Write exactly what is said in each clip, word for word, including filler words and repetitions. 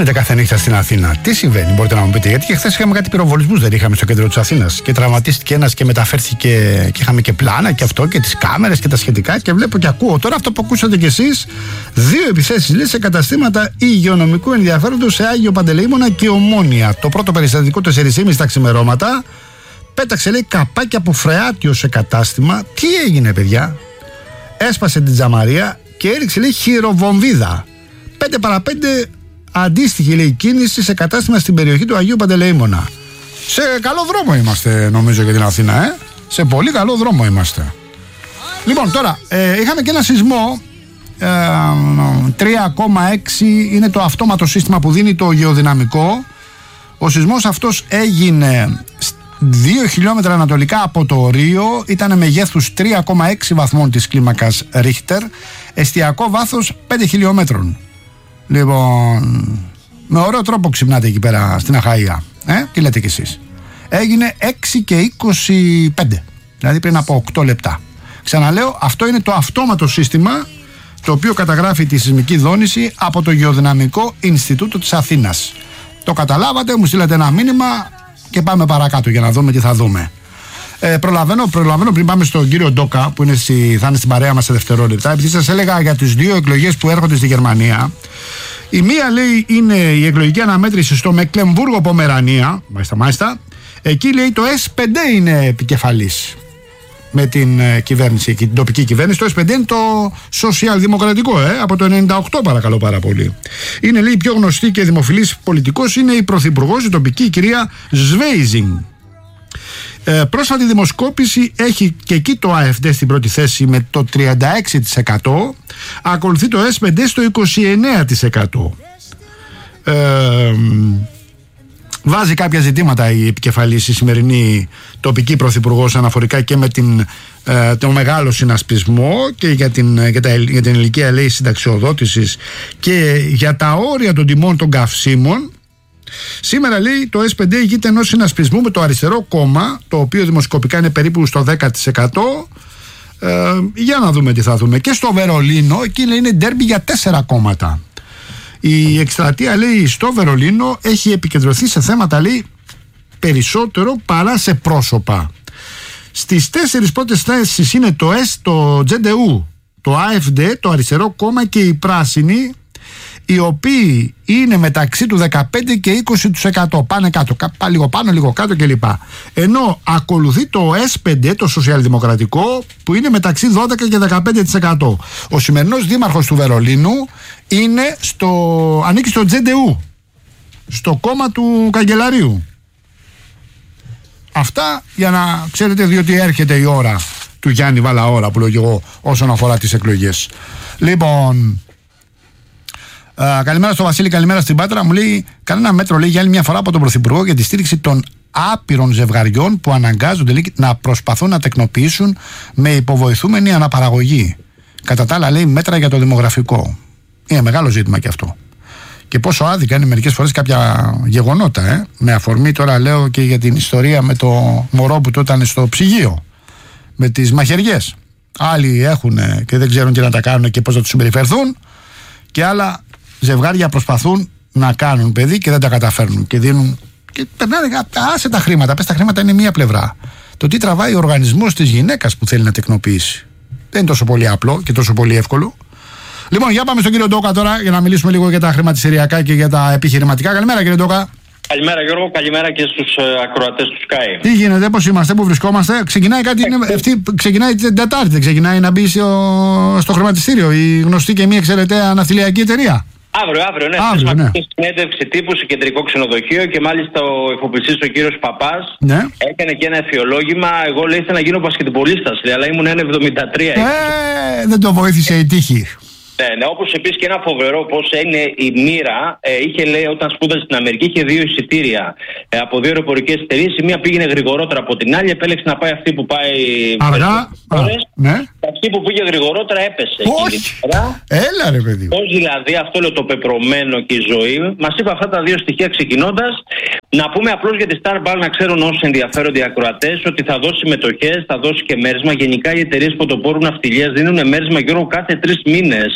γίνεται κάθε νύχτα στην Αθήνα? Τι συμβαίνει, μπορείτε να μου πείτε? Γιατί και χθες είχαμε κάτι πυροβολισμούς, δεν είχαμε στο κέντρο της Αθήνας? Και τραυματίστηκε ένας και μεταφέρθηκε και είχαμε και πλάνα και αυτό και τις κάμερες και τα σχετικά. Και βλέπω και ακούω τώρα αυτό που ακούσατε κι εσείς. Δύο επιθέσεις λέει σε καταστήματα υγειονομικού ενδιαφέροντος σε Άγιο Παντελεήμονα και Ομόνια. Το πρώτο περιστατικό τέσσερα και μισή τα ξημερώματα. Πέταξε λέει καπάκι από φρεάτιο σε κατάστημα. Τι έγινε, παιδιά? Έσπασε την τζαμαρία και έριξε λέει χειροβομβίδα. Πέντε παρά πέντε αντίστοιχη λέει κίνηση σε κατάστημα στην περιοχή του Αγίου Παντελεήμονα. Σε καλό δρόμο είμαστε νομίζω για την Αθήνα, ε? Σε πολύ καλό δρόμο είμαστε. Λοιπόν, τώρα ε, είχαμε και ένα σεισμό ε, τρία κόμμα έξι, είναι το αυτόματο σύστημα που δίνει το γεωδυναμικό. Ο σεισμός αυτός έγινε δύο χιλιόμετρα ανατολικά από το Ρίο, ήταν μεγέθους τρία κόμμα έξι βαθμών της κλίμακας Ρίχτερ, εστιακό βάθος πέντε χιλιόμετρων. Λοιπόν, με ωραίο τρόπο ξυπνάτε εκεί πέρα στην Αχαΐα, ε? Τι λέτε κι εσείς? Έγινε έξι και είκοσι πέντε, δηλαδή πριν από οκτώ λεπτά. Ξαναλέω, αυτό είναι το αυτόματο σύστημα το οποίο καταγράφει τη σεισμική δόνηση από το Γεωδυναμικό Ινστιτούτο της Αθήνας. Το καταλάβατε, μου στείλατε ένα μήνυμα και πάμε παρακάτω για να δούμε τι θα δούμε. Ε, προλαβαίνω, προλαβαίνω πριν πάμε στον κύριο Ντόκα που είναι στη, θα είναι στην παρέα μας σε δευτερόλεπτα, επειδή σας έλεγα για τις δύο εκλογές που έρχονται στη Γερμανία. Η μία λέει είναι η εκλογική αναμέτρηση στο Μεκλεμβούργο Πομερανία, μάλιστα, μάλιστα. Εκεί λέει το ες πέντε είναι επικεφαλής με την ε, κυβέρνηση, την τοπική κυβέρνηση. Το ες πέντε είναι το σοσιαλδημοκρατικό, ε, από το ενενήντα οκτώ, παρακαλώ πάρα πολύ. Είναι λέει η πιο γνωστή και δημοφιλής πολιτικός, είναι η πρωθυπουργός, η τοπική, η κυρία Σβέιζινγκ. Ε, πρόσφατη δημοσκόπηση έχει και εκεί το ΑΕΦΔ στην πρώτη θέση με το τριάντα έξι τοις εκατό, ακολουθεί το ες πέντε στο είκοσι εννέα τοις εκατό. Ε, βάζει κάποια ζητήματα η επικεφαλής, η σημερινή τοπική πρωθυπουργός, αναφορικά και με την, ε, το μεγάλο συνασπισμό και για την, για, τα, για την ηλικία λέει συνταξιοδότησης και για τα όρια των τιμών των καυσίμων. Σήμερα λέει το ες πέντε ηγείται ενός συνασπισμού με το Αριστερό Κόμμα, το οποίο δημοσκοπικά είναι περίπου στο δέκα τοις εκατό. Ε, για να δούμε τι θα δούμε. Και στο Βερολίνο, εκεί λέει είναι ντέρμπι για τέσσερα κόμματα. Η εκστρατεία λέει στο Βερολίνο έχει επικεντρωθεί σε θέματα λέει περισσότερο παρά σε πρόσωπα. Στις τέσσερις πρώτες θέσεις είναι το ΕΣ, το τζι ντι γιου, το ΑΕΦΔ, το Αριστερό Κόμμα και οι Πράσινοι, οι οποίοι είναι μεταξύ του δεκαπέντε και είκοσι τοις εκατό. Πάνε κάτω, λίγο πάνω, λίγο κάτω κλπ. Ενώ ακολουθεί το ες πέντε, το σοσιαλδημοκρατικό, που είναι μεταξύ δώδεκα και δεκαπέντε τοις εκατό. Ο σημερινός δήμαρχος του Βερολίνου είναι στο, ανήκει στο τζι ντι γιου, στο κόμμα του καγκελαρίου. Αυτά για να ξέρετε, διότι έρχεται η ώρα του Γιάννη Βαλαώρα που λέω και εγώ όσον αφορά τις εκλογές. Λοιπόν, Uh, καλημέρα στο Βασίλη, καλημέρα στην Πάτρα. Μου λέει κανένα μέτρο λέει για άλλη μια φορά από τον Πρωθυπουργό για τη στήριξη των άπειρων ζευγαριών που αναγκάζονται λέει, να προσπαθούν να τεκνοποιήσουν με υποβοηθούμενη αναπαραγωγή. Κατά τα άλλα λέει μέτρα για το δημογραφικό. Είναι μεγάλο ζήτημα και αυτό. Και πόσο άδικα είναι μερικές φορές κάποια γεγονότα, ε? Με αφορμή τώρα λέω και για την ιστορία με το μωρό που τότε ήταν στο ψυγείο, με τις μαχαιριές. Άλλοι έχουν και δεν ξέρουν τι να τα κάνουν και πώς να τους συμπεριφερθούν, και άλλα ζευγάρια προσπαθούν να κάνουν παιδί και δεν τα καταφέρνουν και δίνουν και περνάνε, άσε τα χρήματα, πες τα χρήματα είναι μία πλευρά. Το τι τραβάει ο οργανισμός της γυναίκας που θέλει να τεκνοποιήσει δεν είναι τόσο πολύ απλό και τόσο πολύ εύκολο. Λοιπόν, για πάμε στον κύριο Ντόκα τώρα για να μιλήσουμε λίγο για τα χρηματιστηριακά και για τα επιχειρηματικά. Καλημέρα κύριε Ντόκα. Καλημέρα Γιώργο, καλημέρα και στους uh, ακροατές του Sky. Τι γίνεται, πώς είμαστε, πού βρισκόμαστε? Ξεκινάει κάτι, είναι, αυτή, ξεκινάει την Τετάρτη, δεν ξεκινάει να μπει στο, στο χρηματιστήριο η γνωστή και μη εξαιρεταία ναυτιλιακή εταιρεία? Αύριο, αύριο, ναι. Αύριο, ναι. Συνέντευξη τύπου σε κεντρικό ξενοδοχείο και μάλιστα ο εφοπλιστής ο κύριος Παπάς, ναι, έκανε και ένα εφιολόγημα. Εγώ λέει ήθελα να γίνω μπασκετμπολίστας, αλλά ήμουν ένα εβδομήντα τρία. Ε, δεν το βοήθησε η τύχη. Ναι, ναι, όπως επίσης και ένα φοβερό πώς είναι η μοίρα. Ε, είχε λέει όταν σπούδασε στην Αμερική, είχε δύο εισιτήρια ε, από δύο αεροπορικές εταιρείες. Η μία πήγαινε γρηγορότερα από την άλλη, επέλεξε να πάει αυτή που πάει αργά. Ναι. Αυτή που πήγε γρηγορότερα έπεσε. Όχι. Έλα ρε παιδί. Πώς δηλαδή αυτό λέω το πεπρωμένο και η ζωή. Μας είπε αυτά τα δύο στοιχεία ξεκινώντας. Να πούμε απλώς για τη Starball, να ξέρουν όσοι ενδιαφέρονται οι ακροατές, ότι θα δώσει μετοχές, θα δώσει και μέρισμα. Γενικά οι εταιρείες πρωτοπόρου ναυτιλίας δίνουν μέρισμα, Γιώργο, κάθε τρεις μήνες.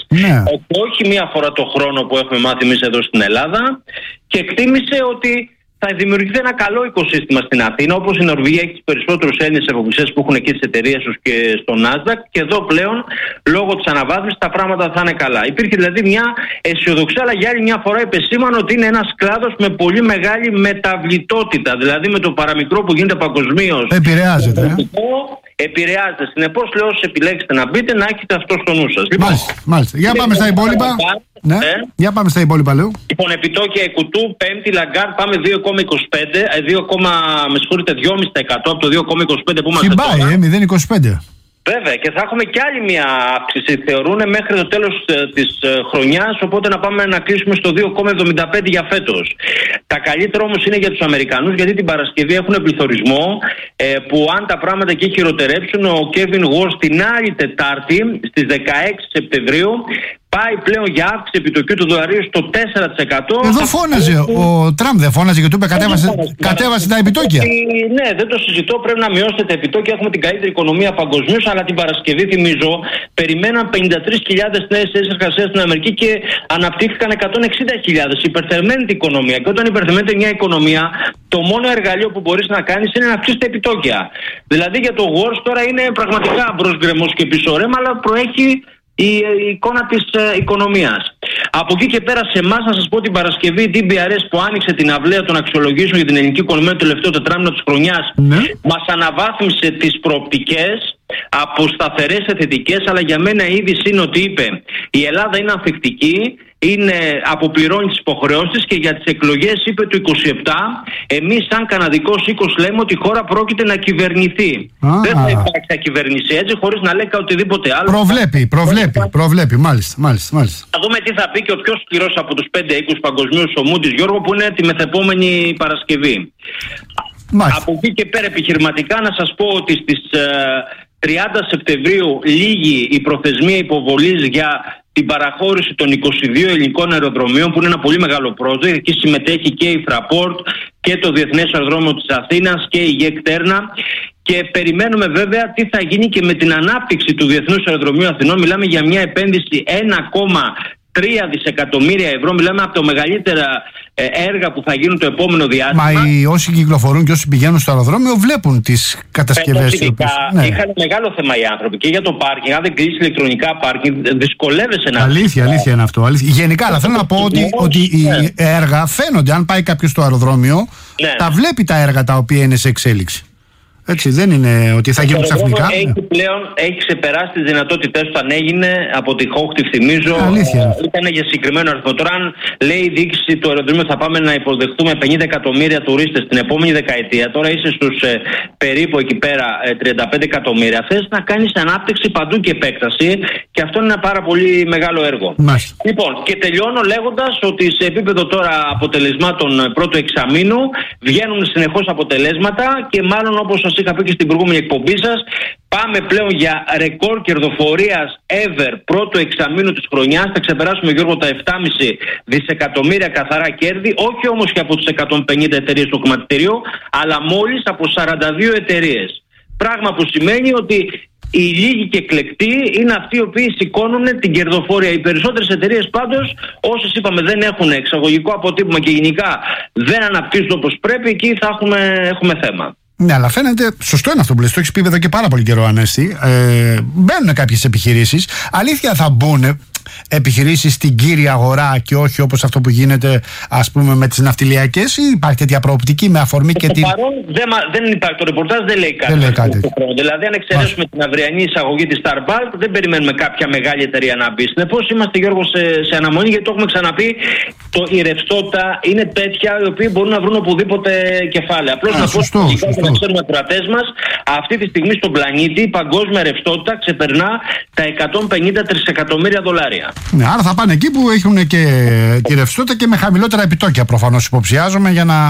Ναι. Όχι μία φορά το χρόνο που έχουμε μάθει εμείς εδώ στην Ελλάδα, και εκτίμησε ότι θα δημιουργηθεί ένα καλό οικοσύστημα στην Αθήνα, όπως η Νορβηγία έχει τους περισσότερους Έλληνες εφοπλιστές που έχουν εκεί τις εταιρείες τους και στο Nasdaq, και εδώ πλέον λόγω της αναβάθμισης τα πράγματα θα είναι καλά. Υπήρχε δηλαδή μια αισιοδοξία, αλλά για άλλη μια φορά επεσήμανε ότι είναι ένας κλάδος με πολύ μεγάλη μεταβλητότητα. Δηλαδή με το παραμικρό που γίνεται παγκοσμίως. Επηρεάζεται. Ε? Επηρεάζεται. Συνεπώς, λέω, όσοι επιλέξετε να μπείτε, να έχετε αυτό στο νου σας. Λοιπόν, μάλιστα, μάλιστα. Για πάμε στα υπόλοιπα. Ναι. Ε? Για πάμε στα υπόλοιπα, λέω. Λοιπόν, επιτόκια Κουτού, Πέμπτη, Λαγκάρτ, πάμε δύο κόμμα είκοσι πέντε, δύο, με συγχωρείτε, δυόμισι τοις εκατό από το δύο κόμμα είκοσι πέντε που είμαστε τώρα. Συμπάει, ε, μηδέν κόμμα είκοσι πέντε. Βέβαια, και θα έχουμε κι άλλη μια αύξηση, θεωρούν, μέχρι το τέλος της χρονιάς, οπότε να πάμε να κλείσουμε στο δύο κόμμα εβδομήντα πέντε για φέτος. Τα καλύτερα όμως είναι για τους Αμερικανούς, γιατί την Παρασκευή έχουν πληθωρισμό, ε, που αν τα πράγματα εκεί χειροτερέψουν, ο Kevin Warsh την άλλη Τετάρτη, στις δεκαέξι Σεπτεμβρίου, πάει πλέον για αύξηση επιτοκίου του δολαρίου στο τέσσερα τοις εκατό. Εδώ φώναζε, ο Τραμπ δεν φώναζε και του είπε κατέβασε, κατέβασε τα επιτόκια. Ναι, δεν το συζητώ, πρέπει να μειώσετε τα επιτόκια. Έχουμε την καλύτερη οικονομία παγκοσμίως, αλλά την Παρασκευή, θυμίζω, περιμέναν πενήντα τρεις χιλιάδες νέες θέσεις εργασίας στην Αμερική και αναπτύχθηκαν εκατόν εξήντα χιλιάδες. Υπερθερμαίνεται η οικονομία. Και όταν υπερθερμαίνεται μια οικονομία, το μόνο εργαλείο που μπορείς να κάνεις είναι να αυξήσεις τα επιτόκια. Δηλαδή για το Warsh τώρα είναι πραγματικά μπρος γκρεμός και πίσω ρέμα, αλλά προέχει η εικόνα της ε, οικονομίας. Από εκεί και πέρα, σε εμάς, να σας πω, την Παρασκευή, η ντι μπι αρ ες που άνοιξε την αυλαία των αξιολογήσεων για την ελληνική οικονομία το τελευταίο τετράμινο της χρονιάς, ναι, μας αναβάθμισε τις προοπτικές από σταθερές σε θετικές, αλλά για μένα η είδηση είναι ότι είπε η Ελλάδα είναι ανθεκτική, είναι, αποπληρώνει τις υποχρεώσεις, και για τις εκλογές είπε το είκοσι επτά, εμείς σαν καναδικός οίκος λέμε ότι η χώρα πρόκειται να κυβερνηθεί. Α, δεν θα υπάρξει ακυβέρνηση έτσι, χωρίς να λέει οτιδήποτε άλλο. Προβλέπει, προβλέπει, προβλέπει, μάλιστα, μάλιστα, μάλιστα. Θα δούμε τι θα πει και ο πιο σκληρός από τους πέντε οίκους παγκοσμίους, ο Moody's, Γιώργο, που είναι τη μεθεπόμενη Παρασκευή. Μάλιστα. Από εκεί και πέρα, επιχειρηματικά, να σας πω ότι στις ε, τριάντα Σεπτεμβρίου λήγει η προθεσμία υποβολής για την παραχώρηση των είκοσι δύο ελληνικών αεροδρομίων, που είναι ένα πολύ μεγάλο project. Εκεί συμμετέχει και η Fraport και το Διεθνές Αεροδρόμιο της Αθήνας και η ΓΕΚΤΕΡΝΑ. Και περιμένουμε βέβαια τι θα γίνει και με την ανάπτυξη του Διεθνούς Αεροδρομίου Αθηνών. Μιλάμε για μια επένδυση ένα κόμμα τρία δισεκατομμύρια ευρώ. Μιλάμε από τα μεγαλύτερα ε, έργα που θα γίνουν το επόμενο διάστημα. Μα οι, όσοι κυκλοφορούν και όσοι πηγαίνουν στο αεροδρόμιο βλέπουν τις κατασκευές. Ναι. Είχαν μεγάλο θέμα οι άνθρωποι και για το πάρκινγκ. Αν δεν κλείσει ηλεκτρονικά πάρκινγκ, δυσκολεύεσαι να. Αλήθεια, αλήθεια είναι αυτό. Αλήθεια. Γενικά, αλλά θέλω να πω ότι, ότι οι ναι. έργα φαίνονται. Αν πάει κάποιος στο αεροδρόμιο, ναι. τα βλέπει τα έργα τα οποία είναι σε εξέλιξη. Έτσι, δεν είναι ότι θα γίνουν ξαφνικά. Έχει πλέον έχει ξεπεράσει τις δυνατότητές του. Αν έγινε από τη Χόχτιβ, θυμίζω, ήταν για συγκεκριμένο αριθμό. Τώρα, αν λέει η διοίκηση του αεροδρομίου θα πάμε να υποδεχτούμε πενήντα εκατομμύρια τουρίστες την επόμενη δεκαετία, τώρα είσαι στους ε, περίπου εκεί πέρα ε, τριάντα πέντε εκατομμύρια. Θες να κάνεις ανάπτυξη παντού και επέκταση, και αυτό είναι ένα πάρα πολύ μεγάλο έργο. Μάλιστα. Λοιπόν, και τελειώνω λέγοντας ότι σε επίπεδο τώρα αποτελεσμάτων πρώτου εξαμήνου βγαίνουν συνεχώς αποτελέσματα, και μάλλον όπως σας είχα πει και στην προηγούμενη εκπομπή σας, πάμε πλέον για ρεκόρ κερδοφορίας ever πρώτου εξαμήνου της χρονιάς. Θα ξεπεράσουμε, Γιώργο, τα επτά κόμμα πέντε δισεκατομμύρια καθαρά κέρδη, όχι όμως και από τις εκατόν πενήντα εταιρείες του χρηματιστηρίου, αλλά μόλις από σαράντα δύο εταιρείες. Πράγμα που σημαίνει ότι οι λίγοι και εκλεκτοί είναι αυτοί οι οποίοι σηκώνουν την κερδοφορία. Οι περισσότερες εταιρείες πάντως, όσες είπαμε δεν έχουν εξαγωγικό αποτύπωμα και γενικά δεν αναπτύσσουν όπως πρέπει, εκεί θα έχουμε, έχουμε θέμα. Ναι, αλλά φαίνεται σωστό είναι αυτό που λες. Το έχεις πει εδώ και πάρα πολύ καιρό, Ανέστη. Ε, μπαίνουν κάποιες επιχειρήσεις. Αλήθεια, θα μπουν επιχειρήσεις στην κύρια αγορά και όχι όπως αυτό που γίνεται, ας πούμε, με τις ναυτιλιακές, ή υπάρχει τέτοια προοπτική με αφορμή και την. Παρόν δεν, δεν υπάρχει. Το ρεπορτάζ δεν λέει κάτι. Δεν λέει κάτι. Δηλαδή, αν εξαιρέσουμε την αυριανή εισαγωγή της Starbucks, δεν περιμένουμε κάποια μεγάλη εταιρεία να μπει. Συνεπώς, είμαστε, Γιώργο, σε, σε αναμονή, γιατί το έχουμε ξαναπεί. Το, η ρευστότητα είναι τέτοια οι οποίοι μπορούν να βρουν οπουδήποτε κεφάλαια. Απλώς να πω ότι να ξέρουμε οι κρατές μας, αυτή τη στιγμή στον πλανήτη η παγκόσμια ρευστότητα ξεπερνά τα εκατόν πενήντα τρισεκατομμύρια δολάρια. Ναι, άρα θα πάνε εκεί που έχουν και τη ρευστότητα και με χαμηλότερα επιτόκια, προφανώς υποψιάζομαι, για να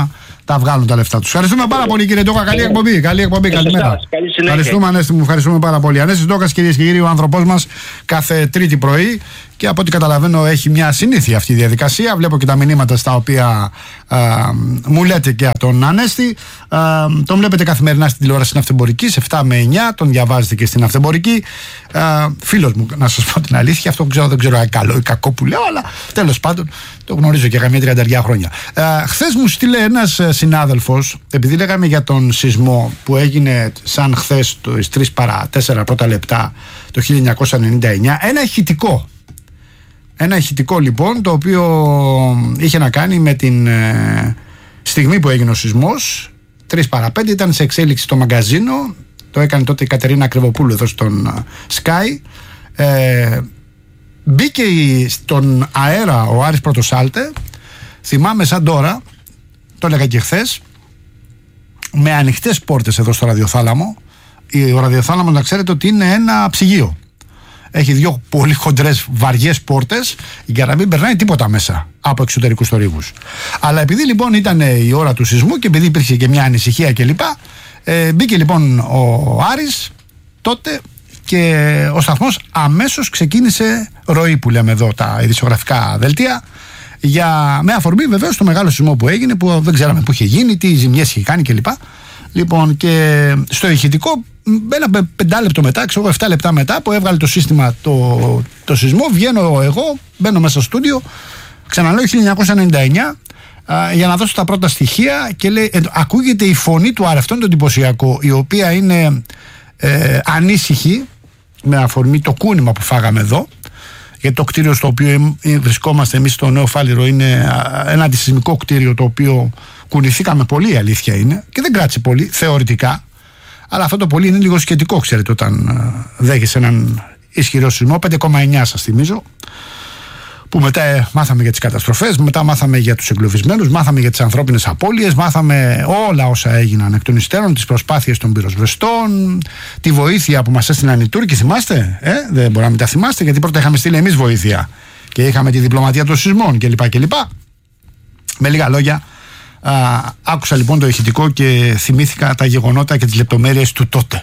τα βγάλουν τα λεφτά τους. Ευχαριστούμε πάρα πολύ, κύριε Ντόκα. Καλή εκπομπή. Καλή εκπομπή. Καλημέρα. Ευχαριστούμε, Ανέστη μου. Ευχαριστούμε πάρα πολύ. Ανέστης Ντόκας, κυρίες και κύριοι, ο άνθρωπός μας κάθε Τρίτη πρωί. Και από ό,τι καταλαβαίνω έχει μια συνήθεια αυτή η διαδικασία. Βλέπω και τα μηνύματα στα οποία α, μου λέτε και από τον Ανέστη. Α, τον βλέπετε καθημερινά στην τηλεόραση στην Ναυτεμπορική σε επτά με εννιά. Τον διαβάζετε και στην Ναυτεμπορική. Φίλος μου, να σας πω την αλήθεια, αυτό ξέρω, δεν ξέρω αν καλό ή κακό που λέω, αλλά τέλος πάντων το γνωρίζω και καμία τριανταριά χρόνια. Χθες μου στείλε ένας συνάδελφος, επειδή λέγαμε για τον σεισμό που έγινε σαν χθες το τρεις παρά τέσσερα πρώτα λεπτά το χίλια εννιακόσια ενενήντα εννιά, ένα ηχητικό. Ένα ηχητικό λοιπόν, το οποίο είχε να κάνει με την ε, στιγμή που έγινε ο σεισμός. Τρεις παρά πέντε ήταν σε εξέλιξη το μαγκαζίνο. Το έκανε τότε η Κατερίνα Κρεβοπούλου εδώ στον Sky. Ε, μπήκε στον αέρα ο Άρης Πρωτοσάλτε. Θυμάμαι σαν τώρα, το έλεγα και χθες, με ανοιχτές πόρτες εδώ στο ραδιοθάλαμο. Ο ραδιοθάλαμος, να ξέρετε ότι είναι ένα ψυγείο. Έχει δύο πολύ χοντρές βαριές πόρτες για να μην περνάει τίποτα μέσα από εξωτερικούς θορύβους. Αλλά επειδή λοιπόν ήταν η ώρα του σεισμού και επειδή υπήρχε και μια ανησυχία κλπ, ε, μπήκε λοιπόν ο Άρης τότε και ο σταθμός αμέσως ξεκίνησε ροή, που λέμε εδώ τα ειδησιογραφικά δελτία, για, με αφορμή βεβαίως το μεγάλο σεισμό που έγινε, που δεν ξέραμε που είχε γίνει, τι ζημιές είχε κάνει κλπ. Λοιπόν, και στο ηχητικό, ένα πεντάλεπτο μετά, ξέρω εγώ, εφτά λεπτά μετά που έβγαλε το σύστημα το, το σεισμό, βγαίνω εγώ, μπαίνω μέσα στο στούντιο, ξαναλέω χίλια εννιακόσια ενενήντα εννιά, α, για να δώσω τα πρώτα στοιχεία και λέει, ε, ακούγεται η φωνή του Άρη, αυτό είναι το εντυπωσιακό, η οποία είναι ε, ανήσυχη με αφορμή το κούνημα που φάγαμε εδώ, γιατί το κτίριο στο οποίο βρισκόμαστε εμείς στο Νέο Φάληρο είναι ένα αντισεισμικό κτίριο, το οποίο κουνηθήκαμε πολύ, η αλήθεια είναι, και δεν κράτησε πολύ θεωρητικά, αλλά αυτό το πολύ είναι λίγο σχετικό, ξέρετε, όταν δέχεσαι έναν ισχυρό σεισμό. Πέντε κόμμα εννιά σας θυμίζω, που μετά μάθαμε για τις καταστροφές, μετά μάθαμε για τους εγκλωβισμένους, μάθαμε για τις ανθρώπινες απώλειες, μάθαμε όλα όσα έγιναν εκ των υστέρων, τις προσπάθειες των πυροσβεστών, τη βοήθεια που μας έστειλαν οι Τούρκοι, θυμάστε, ε? Δεν μπορούμε να μην τα θυμάστε, γιατί πρώτα είχαμε στείλει εμείς βοήθεια και είχαμε τη διπλωματία των σεισμών κλπ. κλπ. Με λίγα λόγια, α, άκουσα λοιπόν το ηχητικό και θυμήθηκα τα γεγονότα και τις λεπτομέρειες του τότε.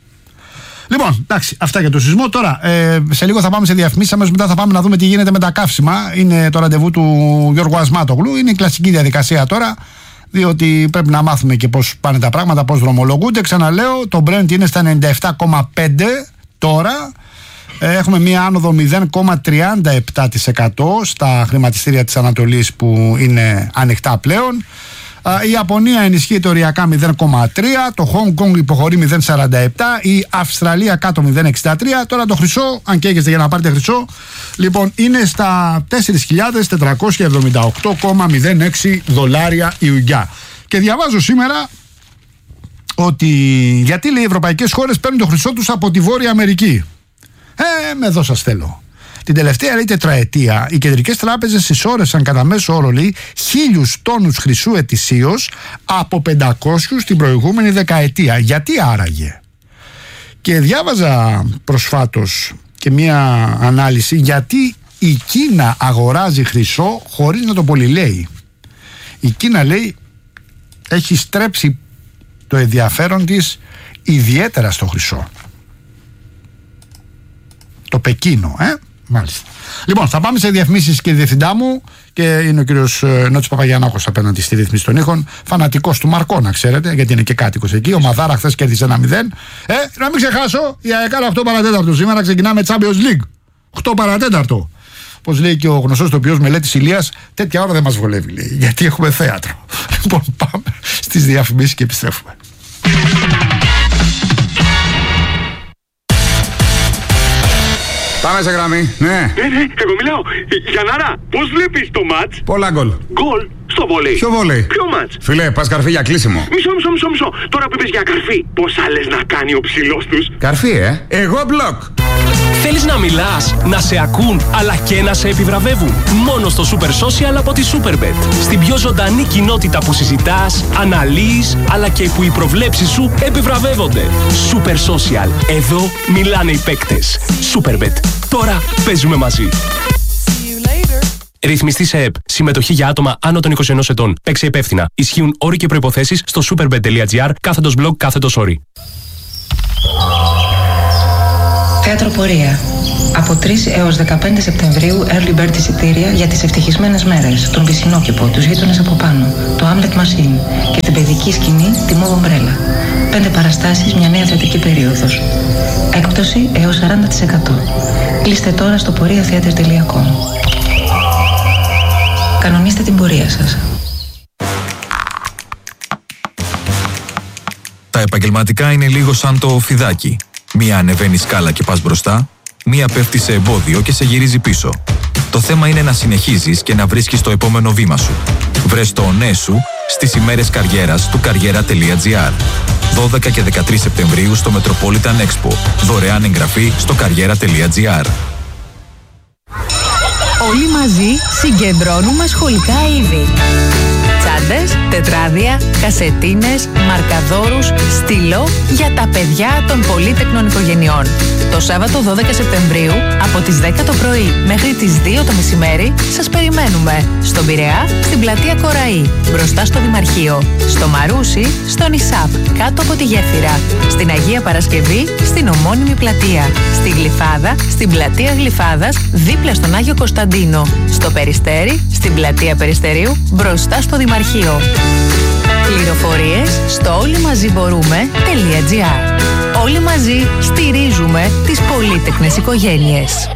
Λοιπόν, εντάξει, αυτά για το σεισμό. Τώρα, ε, σε λίγο θα πάμε σε διαφημίσεις, αμέσως μετά θα πάμε να δούμε τι γίνεται με τα καύσιμα. Είναι το ραντεβού του Γιώργου Ασμάτογλου. Είναι η κλασική διαδικασία τώρα, διότι πρέπει να μάθουμε και πώς πάνε τα πράγματα, πώς δρομολογούνται. Ξαναλέω, το Brent είναι στα ενενήντα επτά κόμμα πέντε τώρα. Ε, έχουμε μία άνοδο μηδέν κόμμα τριάντα επτά τοις εκατό στα χρηματιστήρια της Ανατολής που είναι ανοιχτά πλέον. Η Ιαπωνία ενισχύεται οριακά μηδέν κόμμα τρία, το Hong Kong υποχωρεί μηδέν κόμμα σαράντα επτά, η Αυστραλία κάτω μηδέν κόμμα εξήντα τρία. Τώρα το χρυσό, αν και έχετε για να πάρετε χρυσό, λοιπόν είναι στα τέσσερις χιλιάδες τετρακόσια εβδομήντα οκτώ κόμμα μηδέν έξι δολάρια η ουγγιά. Και διαβάζω σήμερα ότι γιατί, λέει, οι ευρωπαϊκές χώρες παίρνουν το χρυσό τους από τη Βόρεια Αμερική. Ε, με εδώ σας θέλω. Την τελευταία, λέει, τετραετία, οι κεντρικές τράπεζες συσσόρευσαν κατά μέσο όρο, λέει, χίλιους τόνους χρυσού ετησίως από πεντακόσιους την προηγούμενη δεκαετία. Γιατί άραγε? Και διάβαζα προσφάτως και μία ανάλυση γιατί η Κίνα αγοράζει χρυσό χωρίς να το πολυλέει. Η Κίνα, λέει, έχει στρέψει το ενδιαφέρον της ιδιαίτερα στο χρυσό. Το Πεκίνο, ε? Μάλιστα. Λοιπόν, θα πάμε σε διαφημίσεις και διευθυντά μου, και είναι ο κύριος Νότης Παπαγιαννάκος απέναντι στη ρύθμιση των ήχων. Φανατικός του Μαρκώνα, ξέρετε, γιατί είναι και κάτοικος εκεί. Ο Μαδάρα χθες κέρδισε ένα μηδέν. Ε, να μην ξεχάσω, η ΑΕΚ οκτώ παρατέταρτο σήμερα ξεκινάμε Champions League. οκτώ παρατέταρτο. Όπως λέει και ο γνωστός τοπιός Μελέτης Ηλίας, τέτοια ώρα δεν μας βολεύει, λέει, γιατί έχουμε θέατρο. Λοιπόν, πάμε στις διαφημίσεις και επιστρέφουμε. Πάμε σε γραμμή, ναι. Ναι, ναι, εγώ μιλάω. Γιαννάρα, πώς βλέπεις το μάτς? Πολλά γκολ. Γκολ στο βόλεϊ. Ποιο βόλεϊ? Ποιο μάτς? Φίλε, πας καρφί για κλείσιμο. Μισό, μισό, μισό, μισό. Τώρα που είπες για καρφί, πόσα λες να κάνει ο ψηλός τους? Καρφί, ε. Εγώ μπλοκ. Θέλεις να μιλάς, να σε ακούν, αλλά και να σε επιβραβεύουν? Μόνο στο Super Social από τη Superbet. Στην πιο ζωντανή κοινότητα που συζητάς, αναλύεις, αλλά και που οι προβλέψεις σου επιβραβεύονται. Super Social. Εδώ μιλάνε οι παίκτες. Superbet. Τώρα παίζουμε μαζί. Ρυθμιστή σε ΕΠ. Συμμετοχή για άτομα άνω των είκοσι ενός ετών. Παίξε υπεύθυνα. Ισχύουν όροι και προϋποθέσεις στο superbet.gr κάθετος blog κάθετος όροι. Θέατρο Πορεία. Από τρεις έως δεκαπέντε Σεπτεμβρίου early bird εισιτήρια για τις ευτυχισμένες μέρες, τον Πισινόκηπο, τους γείτονες από πάνω, το Hamlet Machine και την παιδική σκηνή, τη Move Umbrella. Πέντε παραστάσεις, μια νέα θεατρική περίοδος. Έκπτωση έως σαράντα τοις εκατό. Κλείστε τώρα στο πορεία theater τελεία com. Κανονίστε την πορεία σας. Τα επαγγελματικά είναι λίγο σαν το φιδάκι. Μία ανεβαίνει σκάλα και πας μπροστά, μία πέφτει σε εμπόδιο και σε γυρίζει πίσω. Το θέμα είναι να συνεχίζεις και να βρίσκεις το επόμενο βήμα σου. Βρες το ναι σου στις ημέρες καριέρας του καριέρα τελεία τζι άρ. δώδεκα και δεκατρείς Σεπτεμβρίου στο Metropolitan Expo. Δωρεάν εγγραφή στο καριέρα τελεία τζι άρ. Όλοι μαζί συγκεντρώνουμε σχολικά είδη. Τσάντες, τετράδια, κασετίνες, μαρκαδόρους, στυλό για τα παιδιά των πολύτεκνων οικογενειών. Το Σάββατο δώδεκα Σεπτεμβρίου από τις δέκα το πρωί μέχρι τις δύο το μεσημέρι σας περιμένουμε στον Πειραιά, στην πλατεία Κοραή, μπροστά στο Δημαρχείο, στο Μαρούσι, στον Ισάπ, κάτω από τη Γέφυρα, στην Αγία Παρασκευή, στην ομώνυμη πλατεία, στη Γλυφάδα, στην πλατεία Γλυφάδας, δίπλα στον Άγιο Κωνσταντίνο, στο Περιστέρι, στην πλατεία Περιστερίου, μπροστά στο Δημαρχείο. Πληροφορίες στο όλοιμαζιμπορούμε.gr. Όλοι μαζί στηρίζουμε τις πολύτεκνες οικογένειες.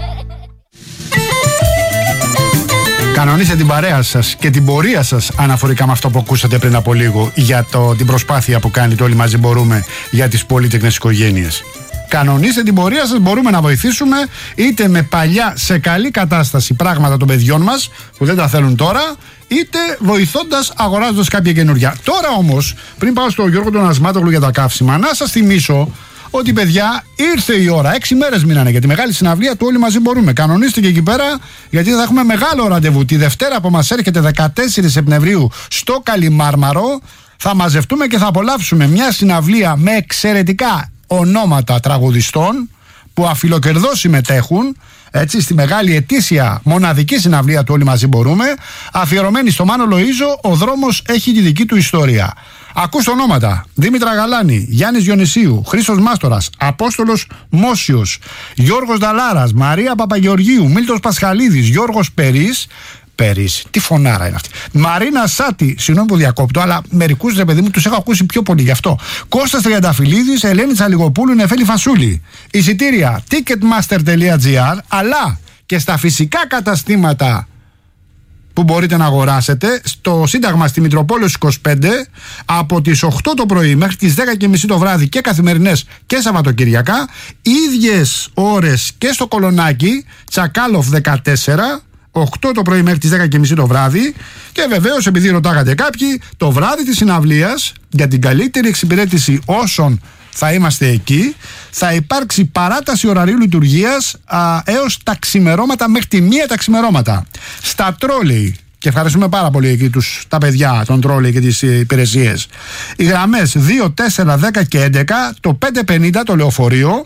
Κανονίστε την παρέα σας και την πορεία σας αναφορικά με αυτό που ακούσατε πριν από λίγο για το, την προσπάθεια που κάνει το Όλοι Μαζί Μπορούμε για τις πολύτεκνες οικογένειες. Κανονίστε την πορεία σας, μπορούμε να βοηθήσουμε είτε με παλιά σε καλή κατάσταση πράγματα των παιδιών μας που δεν τα θέλουν τώρα, είτε βοηθώντας αγοράζοντας κάποια καινούργια. Τώρα όμως, πριν πάω στο Γιώργο τον Ασμάτογλου για τα καύσιμα, να σας θυμίσω ότι παιδιά ήρθε η ώρα. Έξι μέρες μείνανε για τη μεγάλη συναυλία του Όλοι Μαζί Μπορούμε. Κανονίστε και εκεί πέρα, γιατί θα έχουμε μεγάλο ραντεβού. Τη Δευτέρα που μας έρχεται δεκατέσσερις Σεπτεμβρίου στο Καλιμάρμαρο, θα μαζευτούμε και θα απολαύσουμε μια συναυλία με εξαιρετικά ονόματα τραγουδιστών που αφιλοκερδώς συμμετέχουν, έτσι, στη μεγάλη ετήσια μοναδική συναυλία του Όλοι Μαζί Μπορούμε, αφιερωμένη στο Μάνο Λοΐζο. Ο δρόμος έχει τη δική του ιστορία. Ακούστε ονόματα: Δήμητρα Γαλάνη, Γιάννης Διονυσίου, Χρήστος Μάστορας, Απόστολος Μόσιος, Γιώργος Δαλάρας, Μαρία Παπαγεωργίου, Μίλτος Πασχαλίδης, Γιώργος Περής. Περίση. Τι φωνάρα είναι αυτή. Μαρίνα Σάτη, συγγνώμη που διακόπτω, αλλά μερικούς ρε παιδί μου τους έχω ακούσει πιο πολύ γι' αυτό. Κώστας Τριανταφυλλίδης, Ελένη Τσαλιγοπούλου, Νεφέλη Φασούλη. Εισιτήρια ticketmaster.gr, αλλά και στα φυσικά καταστήματα που μπορείτε να αγοράσετε στο Σύνταγμα στη Μητροπόλεως είκοσι πέντε από τις οκτώ το πρωί μέχρι τις δέκα και μισή το βράδυ και καθημερινές και Σαββατοκυριακά, ίδιες ώρες και στο Κολονάκι, Τσακάλοφ δεκατέσσερα, οκτώ το πρωί μέχρι τις δέκα και μισή το βράδυ. Και βεβαίως, επειδή ρωτάγατε κάποιοι, το βράδυ της συναυλίας, για την καλύτερη εξυπηρέτηση όσων θα είμαστε εκεί, θα υπάρξει παράταση ωραρίου λειτουργίας α, έως τα ξημερώματα, μέχρι τη μία τα ξημερώματα. Στα τρόλεϊ, και ευχαριστούμε πάρα πολύ εκεί τους, τα παιδιά των τρόλεϊ και τις υπηρεσίες, οι γραμμές δύο, τέσσερα, δέκα και έντεκα, το πέντε πενήντα το λεωφορείο,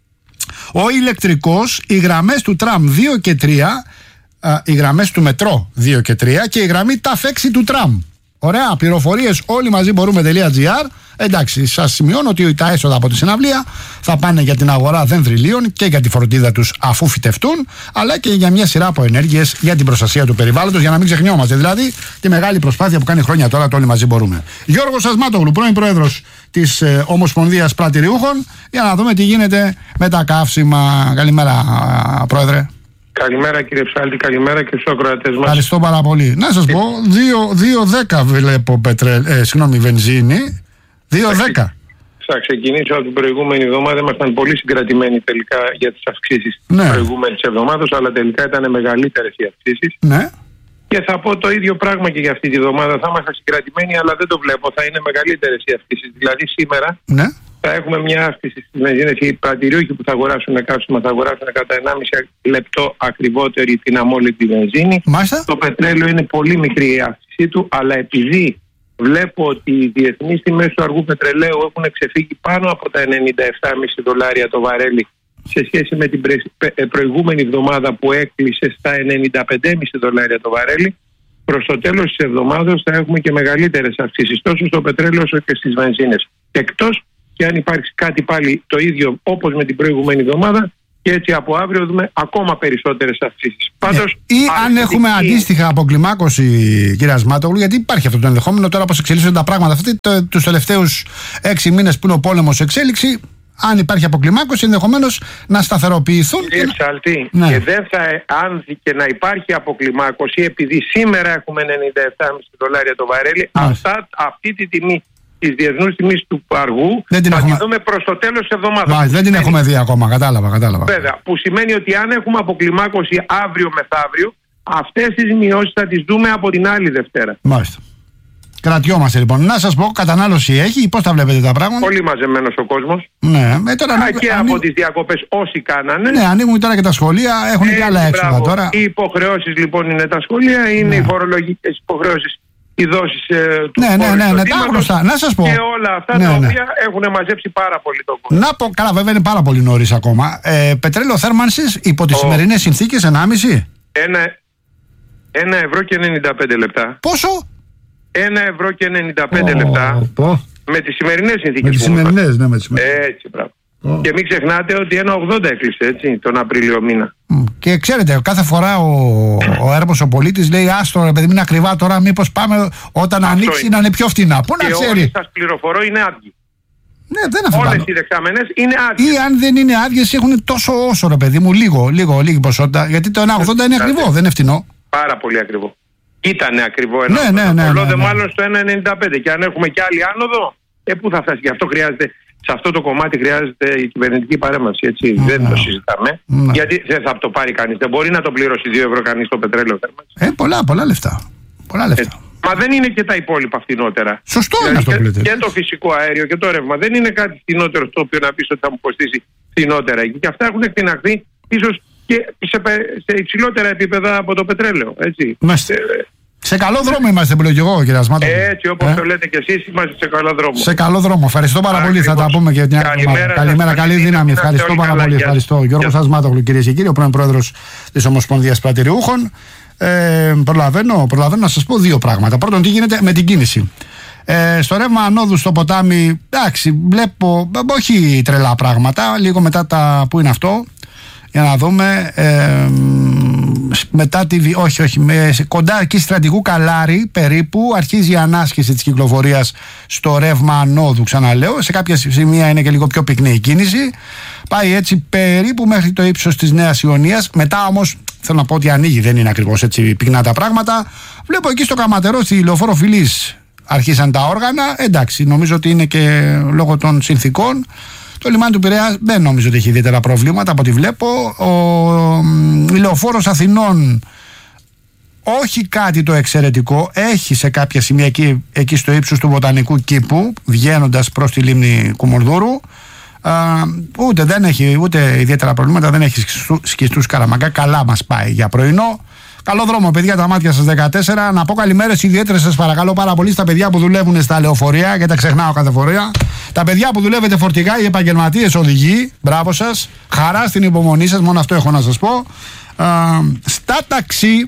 ο ηλεκτρικός, οι γραμμές του τραμ δύο και τρία, οι γραμμές του μετρό δύο και τρία και η γραμμή ταφ έξι του τραμ. Ωραία, πληροφορίες όλοι μαζί μπορούμε.gr. Εντάξει, σας σημειώνω ότι τα έσοδα από τη συναυλία θα πάνε για την αγορά δενδριλίων και για τη φροντίδα τους αφού φυτευτούν, αλλά και για μια σειρά από ενέργειες για την προστασία του περιβάλλοντος, για να μην ξεχνιόμαστε δηλαδή τη μεγάλη προσπάθεια που κάνει χρόνια τώρα το Όλοι Μαζί Μπορούμε. Γιώργος Ασμάτογλου, πρώην πρόεδρος της ε, Ομοσπονδίας Πρατηριούχων, για να δούμε τι γίνεται με τα καύσιμα. Καλημέρα, πρόεδρε. Καλημέρα κύριε Ψάλτη, καλημέρα και στους ακροατές μας. Ευχαριστώ πάρα πολύ. Να σας πω, δύο δέκα βλέπω πετρέλ, ε, συγγνώμη, βενζίνη, δύο δέκα. Θα ξεκινήσω από την προηγούμενη εβδομάδα. Ήμασταν πολύ συγκρατημένοι τελικά για τις αυξήσεις ναι. της προηγούμενης εβδομάδας, αλλά τελικά ήταν μεγαλύτερες οι αυξήσεις. Ναι. Και θα πω το ίδιο πράγμα και για αυτή τη εβδομάδα. Θα είμαστε συγκρατημένοι, αλλά δεν το βλέπω. Θα είναι μεγαλύτερες οι αυξήσεις. Δηλαδή σήμερα ναι. θα έχουμε μια αύξηση στις βενζίνες. Οι πρατηριούχοι που θα αγοράσουν καύσιμα θα αγοράσουν κατά ενάμιση λεπτό ακριβότερη την αμόλυντη βενζίνη. Μάλιστα. Το πετρέλαιο είναι πολύ μικρή η αύξησή του, αλλά επειδή βλέπω ότι οι διεθνείς τιμές του αργού πετρελαίου έχουν ξεφύγει πάνω από τα ενενήντα επτά κόμμα πέντε δολάρια το βαρέλι σε σχέση με την προηγούμενη εβδομάδα που έκλεισε στα ενενήντα πέντε κόμμα πέντε δολάρια το βαρέλι. Προς το τέλος της εβδομάδας θα έχουμε και μεγαλύτερες αυξήσεις τόσο στο πετρέλαιο όσο και στις βενζίνες. Εκτός και αν υπάρξει κάτι πάλι το ίδιο όπως με την προηγούμενη εβδομάδα και έτσι από αύριο δούμε ακόμα περισσότερες αυξήσεις. Πάντως, ε, ή αν έχουμε αντίστοιχα αποκλιμάκωση, κύριε Ασμάτογλου, γιατί υπάρχει αυτό το ενδεχόμενο τώρα πώς εξελίσσονται τα πράγματα. Αυτοί το, τους τελευταίους έξι μήνες που είναι ο πόλεμος εξέλιξη, αν υπάρχει αποκλιμάκωση, ενδεχομένως να σταθεροποιηθούν. Κύριε Ψαλτή, ναι. και δεν θα, αν και να υπάρχει αποκλιμάκωση, επειδή σήμερα έχουμε ενενήντα επτά κόμμα πέντε δολάρια το βαρέλι, αυτά, αυτή τη τιμή της διεθνούς τιμής του αργού δεν την θα έχουμε... τη δούμε προς το τέλος της εβδομάδας. Μα, δεν την έχουμε δει ακόμα, κατάλαβα, κατάλαβα. Βέβαια, που σημαίνει ότι αν έχουμε αποκλιμάκωση αύριο μεθαύριο, αυτές τις μειώσεις θα τις δούμε από την άλλη Δευτέρα. Μάλιστα. Κρατιόμαστε λοιπόν. Να σας πω, κατανάλωση έχει, πώς τα βλέπετε τα πράγματα. Πολύ μαζεμένος ο κόσμος. Ναι, ε, τώρα, Α, και ανοίγουν... από τις διακοπές όσοι κάνανε. Ναι, ανοίγουν τώρα και τα σχολεία, έχουν ε, και άλλα έξοδα τώρα. Οι υποχρεώσεις λοιπόν είναι τα σχολεία, είναι ναι. οι φορολογικές υποχρεώσεις, οι δόσεις ε, του ναι, ναι, ναι, ναι, τα γνωστά. Να σας πω. Και όλα αυτά ναι, τα ναι. οποία έχουν μαζέψει πάρα πολύ τον κόσμο. Να πω, καλά, βέβαια είναι πάρα πολύ νωρίς ακόμα. Ε, πετρέλαιο θέρμανσης υπό τις ο... σημερινές συνθήκες ενάμιση. Ένα ευρώ και ενενήντα πέντε λεπτά. Πόσο? Ένα ευρώ και ενενήντα πέντε oh, λεπτά. Oh. Με τις σημερινές συνθήκες. Με τις σημερινές, ναι, με τις σημερινές. Έτσι, πράγμα. Oh. Και μην ξεχνάτε ότι ένα ογδόντα έκλεισε, έτσι, τον Απρίλιο μήνα. Mm. Και ξέρετε, κάθε φορά ο, ο έρμος ο πολίτης λέει άστρο ρε παιδί, μην ακριβά τώρα, μήπως πάμε όταν αυτό ανοίξει είναι. Να είναι πιο φτηνά. Πού να ξέρει. Και σας πληροφορώ είναι άδειοι. Ναι, δεν αφήνω. Όλες οι δεξαμενές είναι άδειες. Ή αν δεν είναι άδειες έχουν τόσο όσο ρε παιδί μου, λίγο, λίγο, λίγη ποσότητα. Γιατί το ένα ογδόντα είναι ακριβό, δεν είναι φτηνό. Πάρα πολύ ακριβό. Ήτανε ακριβό ένα ναι, ναι, ναι, ναι, ναι, ναι. μάλλον στο ένα ενενήντα πέντε. Και αν έχουμε και άλλη άνοδο, ε, πού θα φτάσει. Γι' αυτό χρειάζεται, σε αυτό το κομμάτι χρειάζεται η κυβερνητική παρέμβαση. Έτσι. Ναι, δεν ναι. το συζητάμε. Ναι. Γιατί δεν θα το πάρει κανείς. Δεν μπορεί να το πληρώσει δύο ευρώ κανείς το πετρέλαιο. Ε, πολλά, πολλά λεφτά. Πολλά λεφτά. Ε, μα δεν είναι και τα υπόλοιπα φθηνότερα. Σωστό είναι αυτό που λέτε. Και το φυσικό αέριο και το ρεύμα. Δεν είναι κάτι φθηνότερο στο οποίο να πει ότι θα μου κοστίσει φθηνότερα. Και αυτά έχουν εκτιναχθεί ίσως και σε, σε υψηλότερα επίπεδα από το πετρέλαιο. Έτσι. Σε καλό δρόμο είμαστε, που λέω και εγώ, κύριε Ασμάτογλου. Έτσι, όπως ε? το λέτε και εσείς, είμαστε σε καλό δρόμο. Σε καλό δρόμο. Ευχαριστώ πάρα πολύ. Θα τα πούμε και την άλλη εβδομάδα. Καλημέρα, καλή δύναμη. Ευχαριστώ πάρα πολύ. Ευχαριστώ. Γιώργος Ασμάτογλου, κυρίες και κύριοι, ο πρώην πρόεδρος της Ομοσπονδίας Πρατηριούχων. Ε, προλαβαίνω, προλαβαίνω να σας πω δύο πράγματα. Πρώτον, τι γίνεται με την κίνηση. Ε, στο ρεύμα ανόδου στο ποτάμι, εντάξει, βλέπω όχι τρελά πράγματα. Λίγο μετά τα. Πού είναι αυτό, για να δούμε. Ε, μετά τη. Όχι, όχι. Με, κοντά εκεί στρατηγού Καλάρη περίπου αρχίζει η ανάσχεση της κυκλοφορίας στο ρεύμα ανόδου. Ξαναλέω. Σε κάποια σημεία είναι και λίγο πιο πυκνή η κίνηση. Πάει έτσι περίπου μέχρι το ύψος της Νέας Ιωνίας. Μετά όμως θέλω να πω ότι ανοίγει, δεν είναι ακριβώς έτσι πυκνά τα πράγματα. Βλέπω εκεί στο Καματερό, στη Λεωφόρο Φιλής, αρχίσαν τα όργανα. Εντάξει, νομίζω ότι είναι και λόγω των συνθήκων. Το λιμάνι του Πειραιά δεν νομίζω ότι έχει ιδιαίτερα προβλήματα από ό,τι βλέπω. Ο, η Λεωφόρος Αθηνών, όχι κάτι το εξαιρετικό, έχει σε κάποια σημεία εκεί, εκεί στο ύψος του Βοτανικού Κήπου, βγαίνοντας προς τη λίμνη Κουμουρδούρου. Α, ούτε δεν έχει ούτε ιδιαίτερα προβλήματα, δεν έχει σκιστούς Καραμαγκά. Καλά μας πάει για πρωινό. Καλό δρόμο, παιδιά, τα μάτια σας δεκατέσσερα. Να πω καλημέρες ιδιαίτερες, σας παρακαλώ πάρα πολύ, στα παιδιά που δουλεύουν στα λεωφορεία, γιατί τα ξεχνάω κάθε φορά. Τα παιδιά που δουλεύετε φορτηγά, οι επαγγελματίες οδηγοί, μπράβο σας. Χαρά στην υπομονή σας, μόνο αυτό έχω να σας πω. Α, στα ταξί.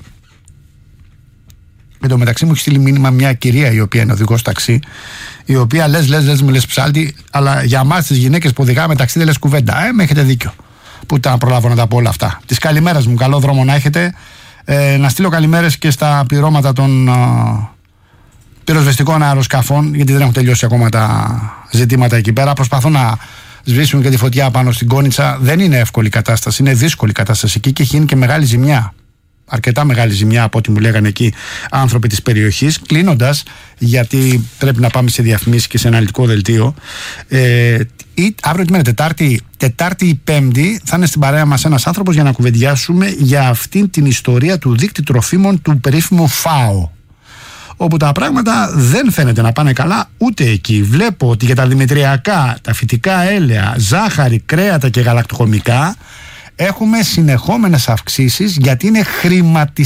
Εν τω μεταξύ μου έχει στείλει μήνυμα μια κυρία η οποία είναι οδηγός ταξί, η οποία λες, λες, λες, μου λες ψάλτη, αλλά για εμάς τις γυναίκες που οδηγάμε ταξί δεν λες κουβέντα. Ε, με έχετε δίκιο. Που τα προλάβω να τα πω όλα αυτά. Τις καλημέρας μου, καλό δρόμο να έχετε. Ε, να στείλω καλημέρες και στα πληρώματα των α, πυροσβεστικών αεροσκαφών, γιατί δεν έχουν τελειώσει ακόμα τα ζητήματα εκεί πέρα. Προσπαθούν να σβήσουν και τη φωτιά πάνω στην Κόνιτσα. Δεν είναι εύκολη κατάσταση, είναι δύσκολη κατάσταση εκεί και έχει γίνει και μεγάλη ζημιά. Αρκετά μεγάλη ζημιά από ό,τι μου λέγανε εκεί άνθρωποι της περιοχής. Κλείνοντας, γιατί πρέπει να πάμε σε διαφημίσεις και σε αναλυτικό δελτίο, ε, ή, αύριο τη μέρα, Τετάρτη, Τετάρτη ή Πέμπτη, θα είναι στην παρέα μας ένας άνθρωπος για να κουβεντιάσουμε για αυτήν την ιστορία του δείκτη τροφίμων του περίφημου ΦΑΟ. Όπου τα πράγματα δεν φαίνεται να πάνε καλά ούτε εκεί. Βλέπω ότι για τα δημητριακά, τα φυτικά έλαια, ζάχαρη, κρέατα και γαλακτοκομικά έχουμε συνεχόμενες αυξήσεις, γιατί είναι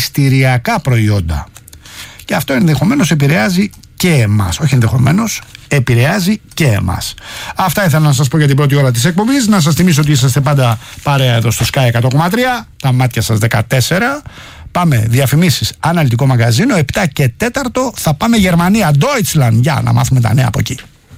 χρηματιστηριακά προϊόντα. Και αυτό ενδεχομένως επηρεάζει και εμάς. Όχι ενδεχομένως, επηρεάζει και εμάς. Αυτά ήθελα να σας πω για την πρώτη ώρα της εκπομπής. Να σας θυμίσω ότι είσαστε πάντα παρέα εδώ στο Sky εκατό κόμμα τρία, τα μάτια σας δεκατέσσερα. Πάμε διαφημίσεις, αναλυτικό μαγαζίνο, επτά και τέσσερα θα πάμε Γερμανία, Deutschland, για να μάθουμε τα νέα από εκεί.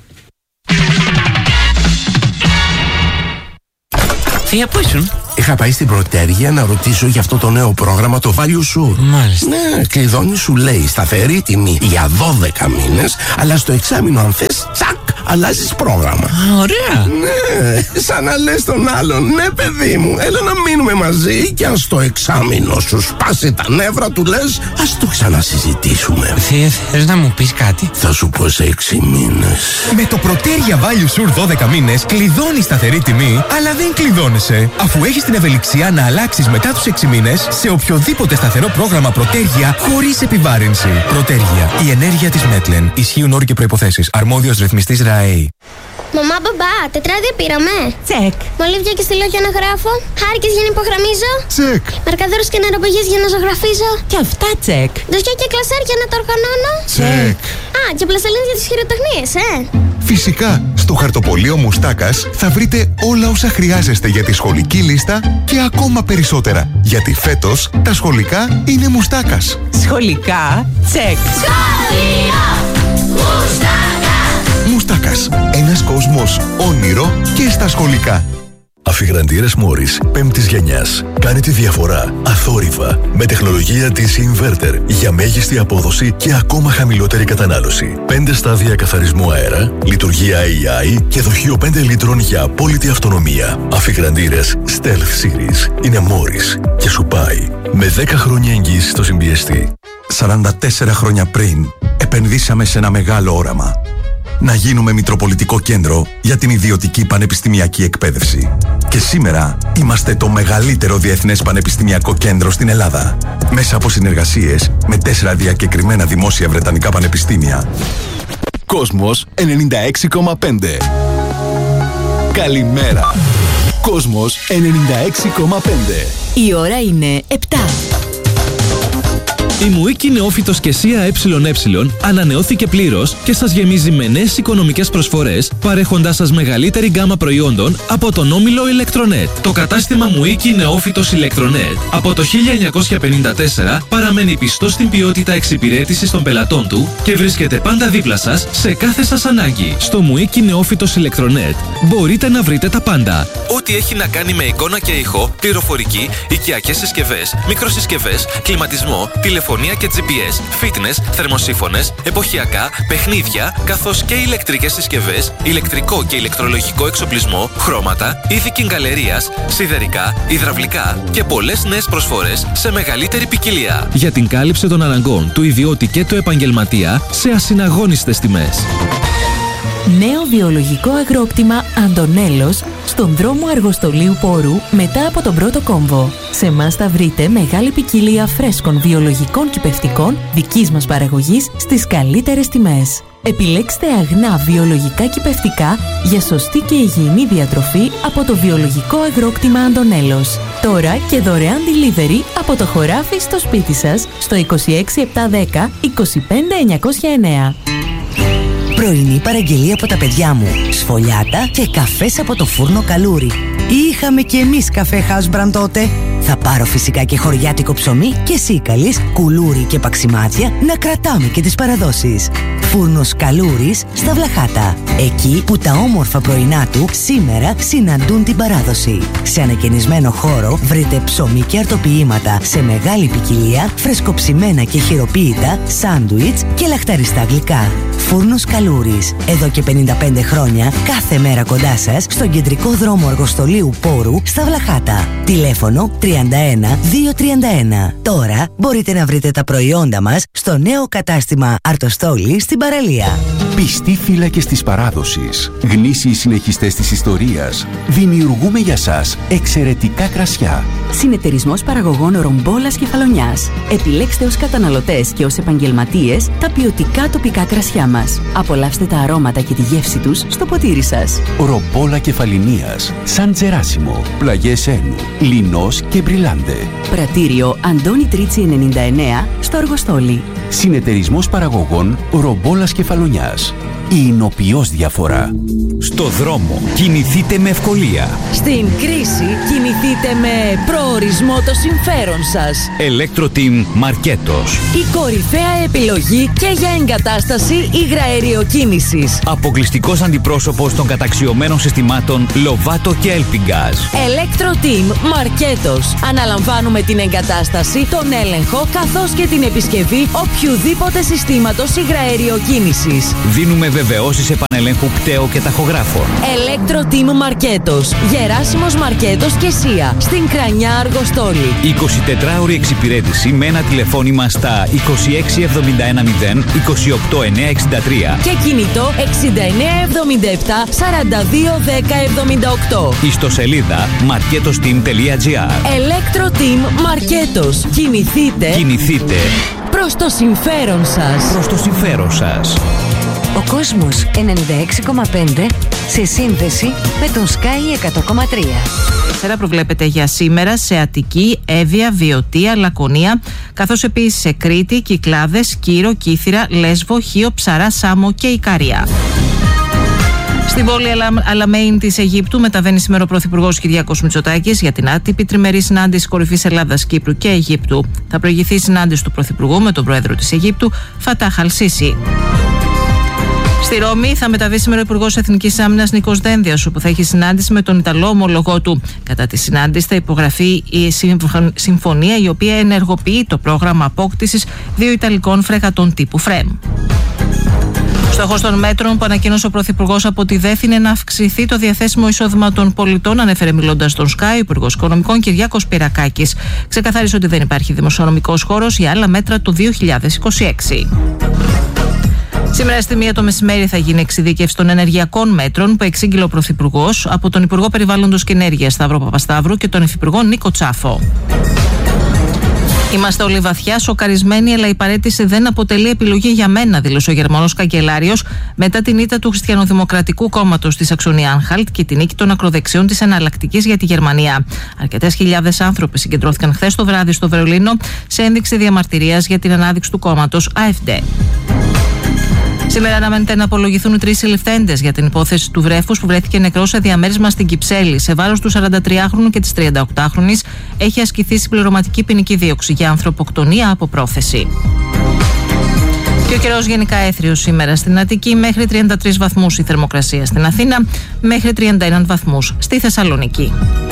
Θεία, πού ήσουν? Είχα πάει στην Πρωτέργεια να ρωτήσω για αυτό το νέο πρόγραμμα, το Value Sur. Μάλιστα. Ναι, κλειδώνει, σου λέει σταθερή τιμή για δώδεκα μήνες, αλλά στο εξάμηνο αν θες, τσακ, αλλάζεις πρόγραμμα. Α, ωραία. Ναι, σαν να λες τον άλλον, ναι παιδί μου, έλα να μείνουμε μαζί και αν στο εξάμηνο σου σπάσει τα νεύρα του λες, ας το ξανασυζητήσουμε. Θεία, θες να μου πεις κάτι? Θα σου πω σε έξι μήνες. Με το Πρωτέργεια Value Sur δώδεκα μήνες κλειδώνεις σταθερή τιμή, αλλά δεν κλειδώνεσαι, αφού έχεις την ευελιξία να αλλάξεις μετά τους έξι μήνες σε οποιοδήποτε σταθερό πρόγραμμα Πρωτέργεια χωρίς επιβάρυνση. Πρωτέργεια, η ενέργεια της Μέτλεν. Ισχύουν όροι και προϋποθέσεις. Αρμόδιος ρυθμιστής ΡΑΕΗ. Μαμά, μπαμπά, τετράδια πήραμε. Τσεκ. Μολύβια και στυλό για να γράφω. Χάρηκες για να υπογραμμίζω. Τσεκ. Μαρκαδόρους και νεροπηγές για να ζωγραφίζω. Και αυτά τσεκ. Δοσιά και κλασέρ για να το οργανώνω. Τσεκ. Α, και πλαστελίνες για τις χειροτεχνίες, ε. Φυσικά, στο χαρτοπολείο Μουστάκας θα βρείτε όλα όσα χρειάζεστε για τη σχολική λίστα και ακόμα περισσότερα. Γιατί φέτος τα σχολικά είναι Μουστάκας. Σχολικά τσεκ. Σχολείο Μουστάκα. Μουστάκας. Ένας κόσμος, όνειρο και στα σχολικά. Αφιγραντήρες Μόρις πέμπτης γενιάς. Κάνε τη διαφορά αθόρυβα με τεχνολογία ντι σι Inverter για μέγιστη απόδοση και ακόμα χαμηλότερη κατανάλωση. πέντε στάδια καθαρισμού αέρα, λειτουργία έι άι και δοχείο πέντε λίτρων για απόλυτη αυτονομία. Αφιγραντήρες Stealth Series είναι Μόρις και σου πάει με δέκα χρόνια εγγύηση στο συμπιεστή. σαράντα τέσσερα χρόνια πριν επενδύσαμε σε ένα μεγάλο όραμα. Να γίνουμε μητροπολιτικό κέντρο για την ιδιωτική πανεπιστημιακή εκπαίδευση. Και σήμερα είμαστε το μεγαλύτερο διεθνές πανεπιστημιακό κέντρο στην Ελλάδα. Μέσα από συνεργασίες με τέσσερα διακεκριμένα δημόσια βρετανικά πανεπιστήμια. Κόσμος ενενήντα έξι κόμμα πέντε. Καλημέρα. Κόσμος ενενήντα έξι κόμμα πέντε. Η ώρα είναι επτά. Η Μουίκη Νεόφυτος και ΣΥΑ ΕΕ ανανεώθηκε πλήρως και σας γεμίζει με νέες οικονομικές προσφορές, παρέχοντάς σας μεγαλύτερη γκάμα προϊόντων από τον όμιλο Ηλεκτρονέτ. Το κατάστημα Μουίκη Νεόφυτος Ηλεκτρονέτ από το χίλια εννιακόσια πενήντα τέσσερα παραμένει πιστό στην ποιότητα εξυπηρέτησης των πελατών του και βρίσκεται πάντα δίπλα σας σε κάθε σας ανάγκη. Στο Μουίκη Νεόφυτος Ηλεκτρονέτ μπορείτε να βρείτε τα πάντα. Ό,τι έχει να κάνει με εικόνα και ήχο, πληροφορική, οικιακές συσκευές, μικροσυσκευές, κλιματισμό, τηλεφωνία και τζι πι ες, fitness, θερμοσύφωνες, εποχιακά, παιχνίδια, καθώς και ηλεκτρικές συσκευές, ηλεκτρικό και ηλεκτρολογικό εξοπλισμό, χρώματα, είδη κιγκαλερίας, σιδερικά, υδραυλικά και πολλές νέες προσφορές σε μεγαλύτερη ποικιλία. Για την κάλυψη των αναγκών του ιδιώτη και του επαγγελματία σε ασυναγώνιστες τιμές. Νέο βιολογικό αγρόκτημα Αντωνέλος στον δρόμο Αργοστολίου Πόρου μετά από τον πρώτο κόμβο. Σε εμάς θα βρείτε μεγάλη ποικιλία φρέσκων βιολογικών κυπευτικών δικής μας παραγωγής στις καλύτερες τιμές. Επιλέξτε αγνά βιολογικά κυπευτικά για σωστή και υγιεινή διατροφή από το βιολογικό αγρόκτημα Αντωνέλος. Τώρα και δωρεάν delivery από το χωράφι στο σπίτι σας στο είκοσι έξι επτακόσια δέκα είκοσι πέντε εννιακόσια εννέα. Πρωινή παραγγελία από τα παιδιά μου. Σφολιάτα και καφές από το φούρνο Καλούρι. Είχαμε κι εμείς καφέ Housebrand τότε. Θα πάρω φυσικά και χωριάτικο ψωμί και σίκαλης, κουλούρι και παξιμάδια να κρατάμε και τις παραδόσεις. Φούρνος Καλούρης στα Βλαχάτα. Εκεί που τα όμορφα πρωινά του σήμερα συναντούν την παράδοση. Σε ανακαινισμένο χώρο βρείτε ψωμί και αρτοποιήματα σε μεγάλη ποικιλία, φρεσκοψημένα και χειροποίητα, σάντουιτς και λαχταριστά γλυκά. Φούρνος Καλούρης. Εδώ και πενήντα πέντε χρόνια, κάθε μέρα κοντά σας, στον κεντρικό δρόμο Αργοστολίου Πόρου, στα Βλαχάτα. Τηλέφωνο τριάντα ένα διακόσια τριάντα ένα. Τώρα μπορείτε να βρείτε τα προϊόντα μας στο νέο κατάστημα Αρτοστόλη στην παραλία. Πιστοί φύλακες της παράδοσης, γνήσιοι συνεχιστές της ιστορίας, δημιουργούμε για σας εξαιρετικά κρασιά. Συνεταιρισμός παραγωγών Ρομπόλας Κεφαλονιάς. Επιλέξτε ως καταναλωτές και ως επαγγελματίες τα ποιοτικά τοπικά κρασιά μας. Απολαύστε τα αρώματα και τη γεύση τους στο ποτήρι σας. Ρομπόλα Κεφαλινίας, Σαν Τζεράσιμο, Πλαγιές Ένου, Λινός και Μπριλάντε. Πρατήριο Αντώνη Τρίτσι ενενήντα εννέα στο Αργοστόλι. Συνεταιρισμός παραγωγών Ρομπόλας Κεφαλονιάς. η εινοποιώς διαφορά. Στο δρόμο κινηθείτε με ευκολία. Στην κρίση κινηθείτε με προορισμό το συμφέρον σας. Electro-Team Μαρκέτος. Η κορυφαία επιλογή και για εγκατάσταση υγραεριοκίνησης. Αποκλειστικός αντιπρόσωπος των καταξιωμένων συστημάτων Lovato και Elpingas. Electro-Team Μαρκέτος. Αναλαμβάνουμε την εγκατάσταση, τον έλεγχο καθώς και την επισκευή οποιουδήποτε συστήματος υγραεριοκίνησης. Δίνουμε βεβαιώσεις επανελέγχου πτέο και ταχογράφων. Electro-Team Μαρκέτος. Γεράσιμος Μαρκέτος και Σία. Στην Κρανιά Αργοστόλη. εικοσιτετράωρη εξυπηρέτηση με ένα τηλεφώνημα στα είκοσι έξι εβδομήντα ένα μηδέν είκοσι οκτώ εννιακόσια εξήντα τρία και κινητό εξήντα εννέα εβδομήντα επτά σαράντα δύο δέκα εβδομήντα οκτώ. Ιστοσελίδα marketosteam τελεία gr. Electro-Team Μαρκέτος. Κινηθείτε. Κινηθείτε. Προς το συμφέρον σας. Προς το συμφέρον σας. Ο κόσμος ενενήντα έξι κόμμα πέντε σε σύνδεση με τον Sky εκατό κόμμα τρία. Σέρα προβλέπεται για σήμερα σε Αττική, Εύβοια, Βιωτία, Λακωνία, καθώς επίσης σε Κρήτη, Κυκλάδες, Κύρο, Κύθυρα, Λέσβο, Χίο, Ψαρά, Σάμο και Ικαρία. Στην πόλη Αλαμέιν της Αιγύπτου μεταβαίνει σήμερα ο Πρωθυπουργός Κυριάκος Μητσοτάκης για την άτυπη τριμερή συνάντηση κορυφής Ελλάδας, Κύπρου και Αιγύπτου. Θα προηγηθεί η συνάντηση του Πρωθυπουργού με τον Πρόεδρο της Αιγύπτου, Φατάχ Αλ-Σίσι. Στη Ρώμη θα μεταβεί σήμερα ο Υπουργός Εθνικής Άμυνας Νίκος Δένδιας, όπου θα έχει συνάντηση με τον Ιταλό ομολογό του. Κατά τη συνάντηση θα υπογραφεί η συμφωνία η οποία ενεργοποιεί το πρόγραμμα απόκτησης δύο Ιταλικών φρεγατών τύπου ΦΡΕΜ. Στόχος των μέτρων που ανακοίνωσε ο Πρωθυπουργός από τη ΔΕΘ είναι να αυξηθεί το διαθέσιμο εισόδημα των πολιτών, ανέφερε μιλώντας στον Sky ο Υπουργός Οικονομικών Κυριάκος Πυρακάκης. Ξεκαθάρισε ότι δεν υπάρχει δημοσιονομικός χώρος για άλλα μέτρα το δύο χιλιάδες είκοσι έξι. Σήμερα στη μία το μεσημέρι θα γίνει εξειδίκευση των ενεργειακών μέτρων που εξήγηλε ο Πρωθυπουργός από τον Υπουργό Περιβάλλοντος και Ενέργειας Σταύρο Παπασταύρου και τον Υφυπουργό Νίκο Τσάφο. Είμαστε όλοι βαθιά σοκαρισμένοι, αλλά η παραίτηση δεν αποτελεί επιλογή για μένα, δήλωσε ο Γερμανός καγκελάριος μετά την ήττα του Χριστιανοδημοκρατικού Κόμματος της Αξονιάνχαλτ και την νίκη των ακροδεξιών της Εναλλακτικής για τη Γερμανία. Αρκετές χιλιάδες άνθρωποι συγκεντρώθηκαν χθες το βράδυ στο Βερολίνο σε ένδειξη διαμαρτυρίας για την ανάδειξη του κόμματος AfD. Σήμερα αναμένεται να απολογηθούν τρεις συλληφθέντες για την υπόθεση του βρέφους που βρέθηκε νεκρός σε διαμέρισμα στην Κυψέλη. Σε βάρος του σαραντατριάχρονου και της τριανταοκτάχρονης έχει ασκηθεί συμπληρωματική ποινική δίωξη για ανθρωποκτονία από πρόθεση. Και ο καιρός γενικά έθριος σήμερα στην Αττική, μέχρι τριάντα τρεις βαθμούς η θερμοκρασία στην Αθήνα, μέχρι τριάντα ένα βαθμούς στη Θεσσαλονίκη.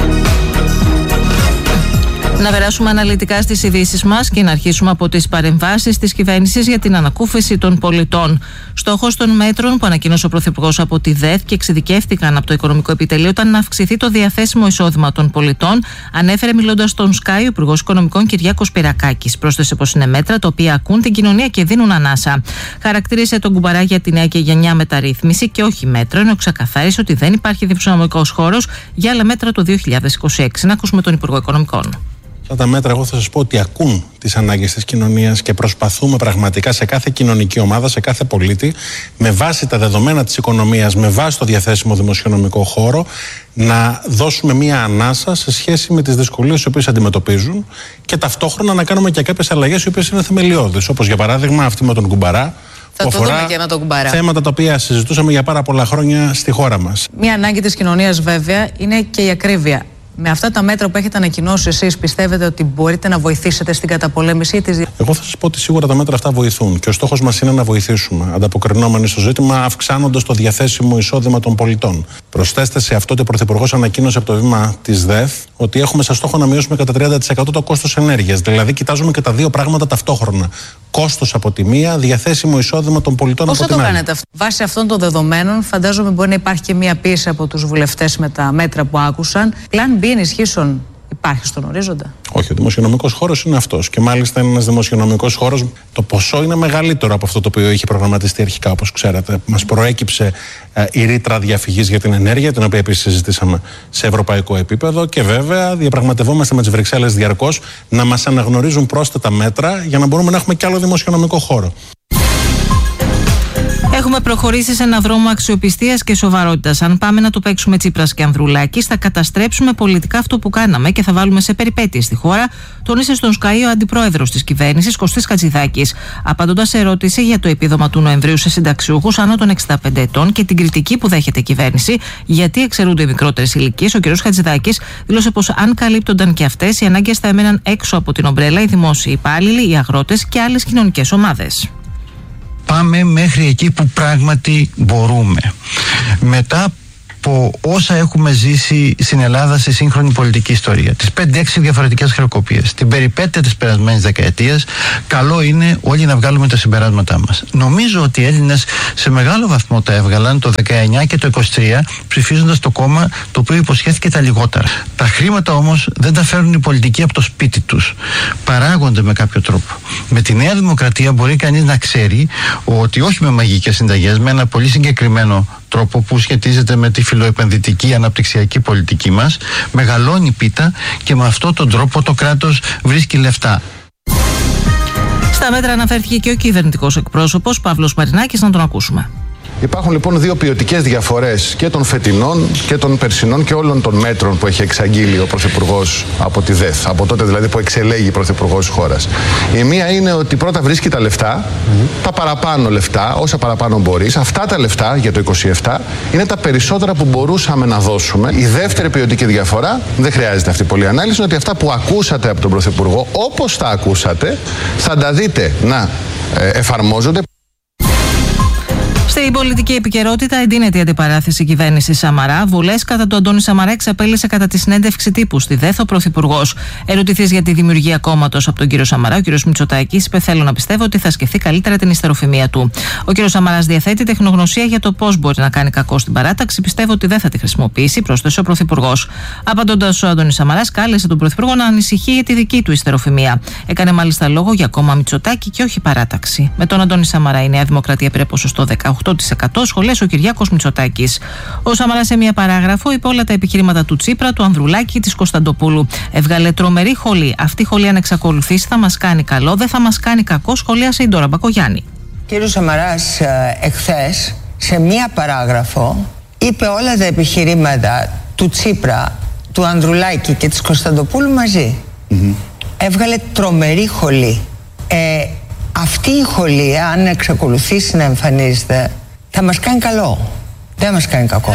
Να περάσουμε αναλυτικά στις ειδήσεις μας και να αρχίσουμε από τις παρεμβάσεις της κυβέρνησης για την ανακούφιση των πολιτών. Στόχος των μέτρων που ανακοίνωσε ο Πρωθυπουργός από τη ΔΕΘ και εξειδικεύτηκαν από το Οικονομικό Επιτελείο ήταν να αυξηθεί το διαθέσιμο εισόδημα των πολιτών, ανέφερε μιλώντας στον Sky ο Υπουργός Οικονομικών Κυριάκος Πυρακάκης. Πρόσθεσε πως είναι μέτρα τα οποία ακούν την κοινωνία και δίνουν ανάσα. Χαρακτήρισε τον κουμπαρά για τη νέα και γενιά μεταρρύθμιση και όχι μέτρο, ενώ ξεκαθάρισε ότι δεν υπάρχει δημοσιονομικός χώρος για άλλα μέτρα το δύο χιλιάδες είκοσι έξι. Να ακούσουμε τον Υπουργό Οικονομικών. Αυτά τα μέτρα, εγώ θα σας πω ότι ακούν τις ανάγκες της κοινωνίας και προσπαθούμε πραγματικά σε κάθε κοινωνική ομάδα, σε κάθε πολίτη, με βάση τα δεδομένα της οικονομίας, με βάση το διαθέσιμο δημοσιονομικό χώρο, να δώσουμε μία ανάσα σε σχέση με τις δυσκολίες τις οποίες αντιμετωπίζουν και ταυτόχρονα να κάνουμε και κάποιες αλλαγές οι οποίες είναι θεμελιώδεις. Όπως για παράδειγμα αυτή με τον κουμπαρά. Θα το δούμε και με τον κουμπαρά. Θέματα τα οποία συζητούσαμε για πάρα πολλά χρόνια στη χώρα μας. Μία ανάγκη της κοινωνίας βέβαια είναι και η ακρίβεια. Με αυτά τα μέτρα που έχετε ανακοινώσει εσείς, πιστεύετε ότι μπορείτε να βοηθήσετε στην καταπολέμηση της? Εγώ θα σας πω ότι σίγουρα τα μέτρα αυτά βοηθούν και ο στόχος μας είναι να βοηθήσουμε, ανταποκρινόμενοι στο ζήτημα, αυξάνοντας το διαθέσιμο εισόδημα των πολιτών. Προσθέστε σε αυτό ότι ο Πρωθυπουργός ανακοίνωσε από το βήμα της ΔΕΘ ότι έχουμε σαν στόχο να μειώσουμε κατά τριάντα τοις εκατό το κόστος ενέργειας. Δηλαδή, κοιτάζουμε και τα δύο πράγματα ταυτόχρονα. Κόστος από τη μία, διαθέσιμο εισόδημα των πολιτών Πώς από την άλλη. Πώς θα το κάνετε αυτό? Βάσει αυτών των δεδομένων, φαντάζομαι μπορεί να υπάρχει και μία πίεση από τους βουλευτές με τα μέτρα που άκουσαν. Πλάν B ενισχύσεων υπάρχει στον ορίζοντα? Όχι, ο δημοσιονομικός χώρος είναι αυτός. Και μάλιστα είναι ένας δημοσιονομικός χώρος. Το ποσό είναι μεγαλύτερο από αυτό το οποίο είχε προγραμματιστεί αρχικά, όπως ξέρετε. Μας προέκυψε ε, η ρήτρα διαφυγής για την ενέργεια, την οποία επίσης συζητήσαμε σε ευρωπαϊκό επίπεδο. Και βέβαια διαπραγματευόμαστε με τις Βρυξέλλες διαρκώς να μας αναγνωρίζουν πρόσθετα μέτρα για να μπορούμε να έχουμε και άλλο δημοσιονομικό χώρο. Έχουμε Έχουμε προχωρήσει σε ένα δρόμο αξιοπιστίας και σοβαρότητας. Αν πάμε να το παίξουμε Τσίπρας και Ανδρουλάκης, θα καταστρέψουμε πολιτικά αυτό που κάναμε και θα βάλουμε σε περιπέτειες στη χώρα, τόνισε στον Sky ο αντιπρόεδρος της κυβέρνησης, Κωστής Χατζηδάκης, απαντώντας σε ερώτηση για το επίδομα του Νοεμβρίου σε συνταξιούχους άνω των εξήντα πέντε ετών και την κριτική που δέχεται η κυβέρνηση γιατί εξαιρούνται οι μικρότερες ηλικίες. Ο κ. Χατζηδάκης δήλωσε πως αν καλύπτονταν και αυτές, οι ανάγκες θα έμεναν έξω από την ομπρέλα οι δημόσιοι υπάλληλοι, οι αγρότες και άλλες κοινωνικές ομάδες. Πάμε μέχρι εκεί που πράγματι μπορούμε. Μετά από όσα έχουμε ζήσει στην Ελλάδα σε σύγχρονη πολιτική ιστορία, τις πέντε έξι διαφορετικές χρεοκοπίες, την περιπέτεια της περασμένης δεκαετίας, καλό είναι όλοι να βγάλουμε τα συμπεράσματά μας. Νομίζω ότι οι Έλληνες σε μεγάλο βαθμό τα έβγαλαν το δεκαεννιά και το είκοσι τρία, ψηφίζοντας το κόμμα το οποίο υποσχέθηκε τα λιγότερα. Τα χρήματα όμως δεν τα φέρνουν οι πολιτικοί από το σπίτι τους. Παράγονται με κάποιο τρόπο. Με τη Νέα Δημοκρατία μπορεί κανείς να ξέρει ότι όχι με μαγικές συνταγές, με ένα πολύ συγκεκριμένο τρόπο που σχετίζεται με τη φιλοεπενδυτική αναπτυξιακή πολιτική μας, μεγαλώνει πίτα και με αυτόν τον τρόπο το κράτος βρίσκει λεφτά. Στα μέτρα αναφέρθηκε και ο κυβερνητικός εκπρόσωπος Παύλος Μαρινάκης, να τον ακούσουμε. Υπάρχουν λοιπόν δύο ποιοτικές διαφορές και των φετινών και των περσινών και όλων των μέτρων που έχει εξαγγείλει ο Πρωθυπουργός από τη ΔΕΘ, από τότε δηλαδή που εξελέγει Πρωθυπουργός της χώρας. Η μία είναι ότι πρώτα βρίσκει τα λεφτά, mm-hmm. τα παραπάνω λεφτά, όσα παραπάνω μπορείς. Αυτά τα λεφτά για το είκοσι επτά είναι τα περισσότερα που μπορούσαμε να δώσουμε. Η δεύτερη ποιοτική διαφορά, δεν χρειάζεται αυτή πολλή ανάλυση, είναι ότι αυτά που ακούσατε από τον Πρωθυπουργό, όπως τα ακούσατε, θα τα δείτε να ε, εφαρμόζονται. Στην πολιτική επικαιρότητα εντείνεται η αντιπαράθεση κυβέρνηση Σαμαρά. Βουλές κατά του Αντώνη Σαμαρά εξαπέλυσε κατά τη συνέντευξη τύπου στη ΔΕΘ ο Πρωθυπουργός. Ερωτηθής για τη δημιουργία κόμματος από τον κύριο Σαμαρά, ο κύριος Μητσοτάκης είπε: θέλω να πιστεύω ότι θα σκεφτεί καλύτερα την υστεροφημία του. Ο κύριος Σαμαράς διαθέτει τεχνογνωσία για το πώς μπορεί να κάνει κακό στην παράταξη. Πιστεύω ότι δεν θα τη χρησιμοποιήσει, πρόσθεσε ο Πρωθυπουργός. Απαντώντας, ο Αντώνης Σαμαράς κάλεσε τον Πρωθυπουργό να ανησυχεί για τη δική του υστεροφημία. Έκανε μάλιστα λόγο για κόμμα Μητσοτάκη και όχι παράταξη. Με τον Αντώνη Σαμαρά η Νέα Δημοκρατία πήρε ποσοστό δεκαοκτώ τοις εκατό, σχολές ο Κυριάκος Μητσοτάκης. Ο Σαμαράς σε μια παράγραφο είπε όλα τα επιχειρήματα του Τσίπρα, του Ανδρουλάκη, της Κωνσταντοπούλου. Έβγαλε τρομερή χολή. Αυτή η χολή, αν εξακολουθήσει, θα μας κάνει καλό, δεν θα μας κάνει κακό, σχολίασε η Ντόρα Μπακογιάννη. Ο κύριος Σαμαράς εχθές σε μια παράγραφο είπε όλα τα επιχειρήματα του Τσίπρα, του Ανδρουλάκη και της Κωνσταντοπούλου μαζί. Mm-hmm. Έβγαλε τρομερή χολή. Ε, Αυτή η χολή, αν εξακολουθήσει να εμφανίζεται, θα μας κάνει καλό. Δεν μας κάνει κακό.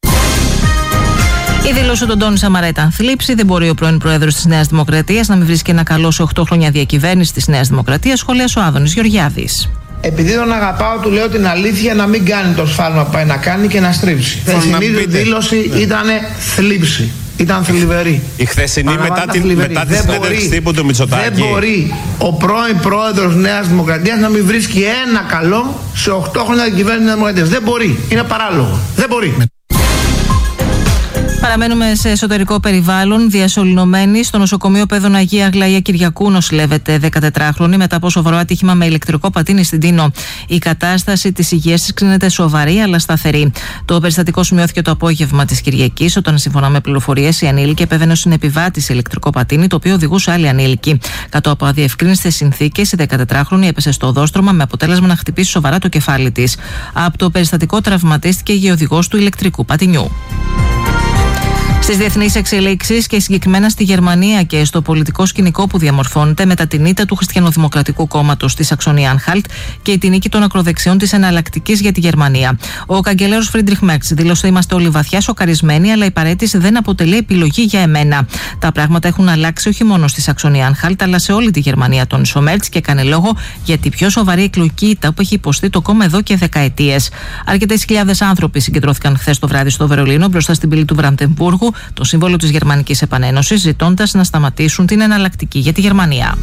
Η δήλωση του Αντώνη Σαμαρά ήταν θλίψη. Δεν μπορεί ο πρώην πρόεδρος της Νέας Δημοκρατίας να μην βρίσκει ένα καλό σε οκτώ χρόνια διακυβέρνηση της Νέας Δημοκρατίας, σχολίασε ο Άδωνης Γεωργιάδης. Επειδή τον αγαπάω, του λέω την αλήθεια, να μην κάνει το σφάλμα που πάει να κάνει και να στρίψει. Η χθεσινή δήλωση ναι. ήταν θλίψη. Ήταν θλιβερή. Η χθεσινή μετά, την, μετά τη συνέντευξη τύπου του Μητσοτάκη. Δεν μπορεί ο πρώην πρόεδρος Νέας Δημοκρατίας να μην βρίσκει ένα καλό σε οκτώ χρόνια κυβέρνηση Νέας Δημοκρατίας. Δεν μπορεί. Είναι παράλογο. Δεν μπορεί. Παραμένουμε σε εσωτερικό περιβάλλον. Διασωληνωμένη στο νοσοκομείο Παιδών Αγία Αγλαία Κυριακού νοσηλεύεται δεκατετράχρονη μετά από σοβαρό ατύχημα με ηλεκτρικό πατίνι στην Τίνο. Η κατάσταση της υγείας της κρίνεται σοβαρή αλλά σταθερή. Το περιστατικό σημειώθηκε το απόγευμα της Κυριακής, όταν σύμφωνα με πληροφορίες η ανήλικη επέβαινε ως συνεπιβάτη σε ηλεκτρικό πατίνι, το οποίο οδηγούσε άλλη ανήλικη. Κατ' από αδιευκρίνηστες συνθήκες, η δεκατετράχρονη έπεσε στο οδόστρωμα με αποτέλεσμα να χτυπήσει σοβαρά το κεφάλι της. Από το περιστατικό τραυματίστηκε η οδηγός του ηλεκτρικού πατινιού. Στις διεθνείς εξελίξεις και συγκεκριμένα στη Γερμανία και στο πολιτικό σκηνικό που διαμορφώνεται μετά την ήττα του Χριστιανοδημοκρατικού Κόμματος στη Σαξονία-Ανχάλτ και τη νίκη των ακροδεξιών της Εναλλακτικής για τη Γερμανία. Ο καγκελέρος Φρίντριχ Μέρτς δήλωσε: είμαστε όλοι βαθιά σοκαρισμένοι, αλλά η παραίτηση δεν αποτελεί επιλογή για εμένα. Τα πράγματα έχουν αλλάξει όχι μόνο στη Σαξονία-Ανχάλτ, αλλά σε όλη τη Γερμανία, τόνισε ο Μέρτς και έκανε λόγο για τη πιο σοβαρή εκλογική ήττα που έχει υποστεί το κόμμα εδώ και δεκαετίες. Αρκετές χιλιάδες άνθρωποι συγκεντρώθηκαν χθες το βράδυ στο Βερολίνο μπροστά στην πύλη του Βραντεμβούργου, το σύμβολο της Γερμανικής Επανένωσης, ζητώντας να σταματήσουν την εναλλακτική για τη Γερμανία.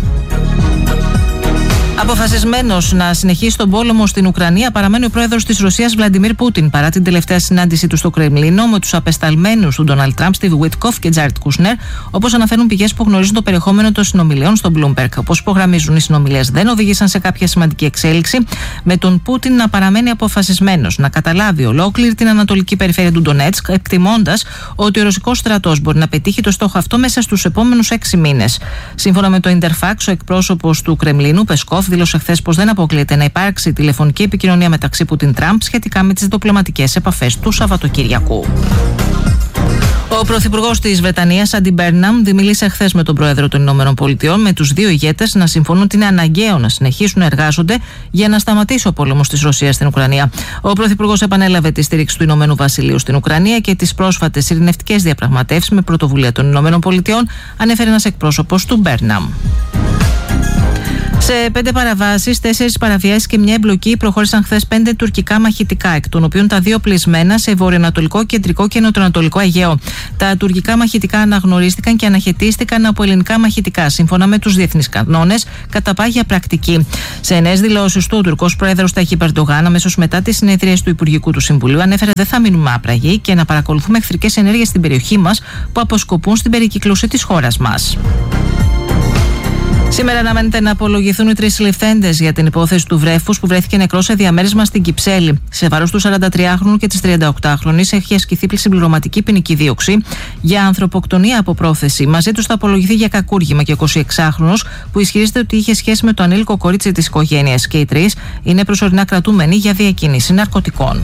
Αποφασισμένος να συνεχίσει τον πόλεμο στην Ουκρανία παραμένει ο πρόεδρος της Ρωσίας Βλαντιμίρ Πούτιν, παρά την τελευταία συνάντησή του στο Κρεμλίνο με τους απεσταλμένους του Ντόναλντ Τραμπ, Στιβ Βουίτκοφ και Τζάρετ Κούσνερ, όπως αναφέρουν πηγές που γνωρίζουν το περιεχόμενο των συνομιλιών στο Bloomberg. Όπως υπογραμμίζουν, οι συνομιλίες δεν οδήγησαν σε κάποια σημαντική εξέλιξη, με τον Πούτιν να παραμένει αποφασισμένος να καταλάβει ολόκληρη την ανατολική περιφέρεια του Ντονέτσκ, εκτιμώντας ότι ο ρωσικός στρατός μπορεί να πετύχει το στόχο αυτό μέσα στους επόμενους έξι μήνες. Σύμφωνα με το Interfax, ο εκπρόσωπος του Κρεμλίνου, Πεσκόφ, δήλωσε χθες πως δεν αποκλείεται να υπάρξει τηλεφωνική επικοινωνία μεταξύ Πούτιν-Τραμπ σχετικά με τις διπλωματικές επαφές του Σαββατοκύριακου. Ο Πρωθυπουργός της Βρετανίας, Άντι Μπέρναμ, δημίλησε χθες με τον Πρόεδρο των Ηνωμένων Πολιτειών, με τους δύο ηγέτες να συμφωνούν ότι είναι αναγκαίο να συνεχίσουν να εργάζονται για να σταματήσει ο πόλεμος της Ρωσίας στην Ουκρανία. Ο Πρωθυπουργός επανέλαβε τη στήριξη του Ηνωμένου Βασιλείου στην Ουκρανία και τις πρόσφατες ειρηνευτικές διαπραγματεύσεις με πρωτοβουλία των Ηνωμένων Πολιτειών, ανέφερε ένας εκπρόσωπος του Μπέρναμ. Σε πέντε παραβάσεις, τέσσερις παραβιάσεις και μια εμπλοκή προχώρησαν χθες πέντε τουρκικά μαχητικά, εκ των οποίων τα δύο πλεισμένα σε βορειοανατολικό, κεντρικό και νοτιοανατολικό Αιγαίο. Τα τουρκικά μαχητικά αναγνωρίστηκαν και αναχαιτίστηκαν από ελληνικά μαχητικά, σύμφωνα με τους διεθνείς κανόνες, κατά πάγια πρακτική. Σε νέες δηλώσεις του, ο Τουρκός Πρόεδρος Ταγιπ Ερντογάν, αμέσως μετά τις συνεδρίες του Υπουργικού του Συμβουλίου, ανέφερε: δεν θα μείνουμε άπραγοι και να παρακολουθούμε εχθρικές ενέργειες στην περιοχή μας που αποσκοπούν στην περικύκλωση της χώρας μας. Σήμερα αναμένεται να απολογηθούν οι τρεις συλληφθέντες για την υπόθεση του βρέφους που βρέθηκε νεκρό σε διαμέρισμα στην Κυψέλη. Σε βάρος του σαραντατριάχρονου και της τριανταοκτάχρονης έχει ασκηθεί συμπληρωματική ποινική δίωξη για ανθρωποκτονία από πρόθεση. Μαζί τους θα απολογηθεί για κακούργημα και ο εικοσιεξάχρονος που ισχυρίζεται ότι είχε σχέση με το ανήλικο κορίτσι της οικογένειας. Και οι τρεις είναι προσωρινά κρατούμενοι για διακίνηση ναρκωτικών.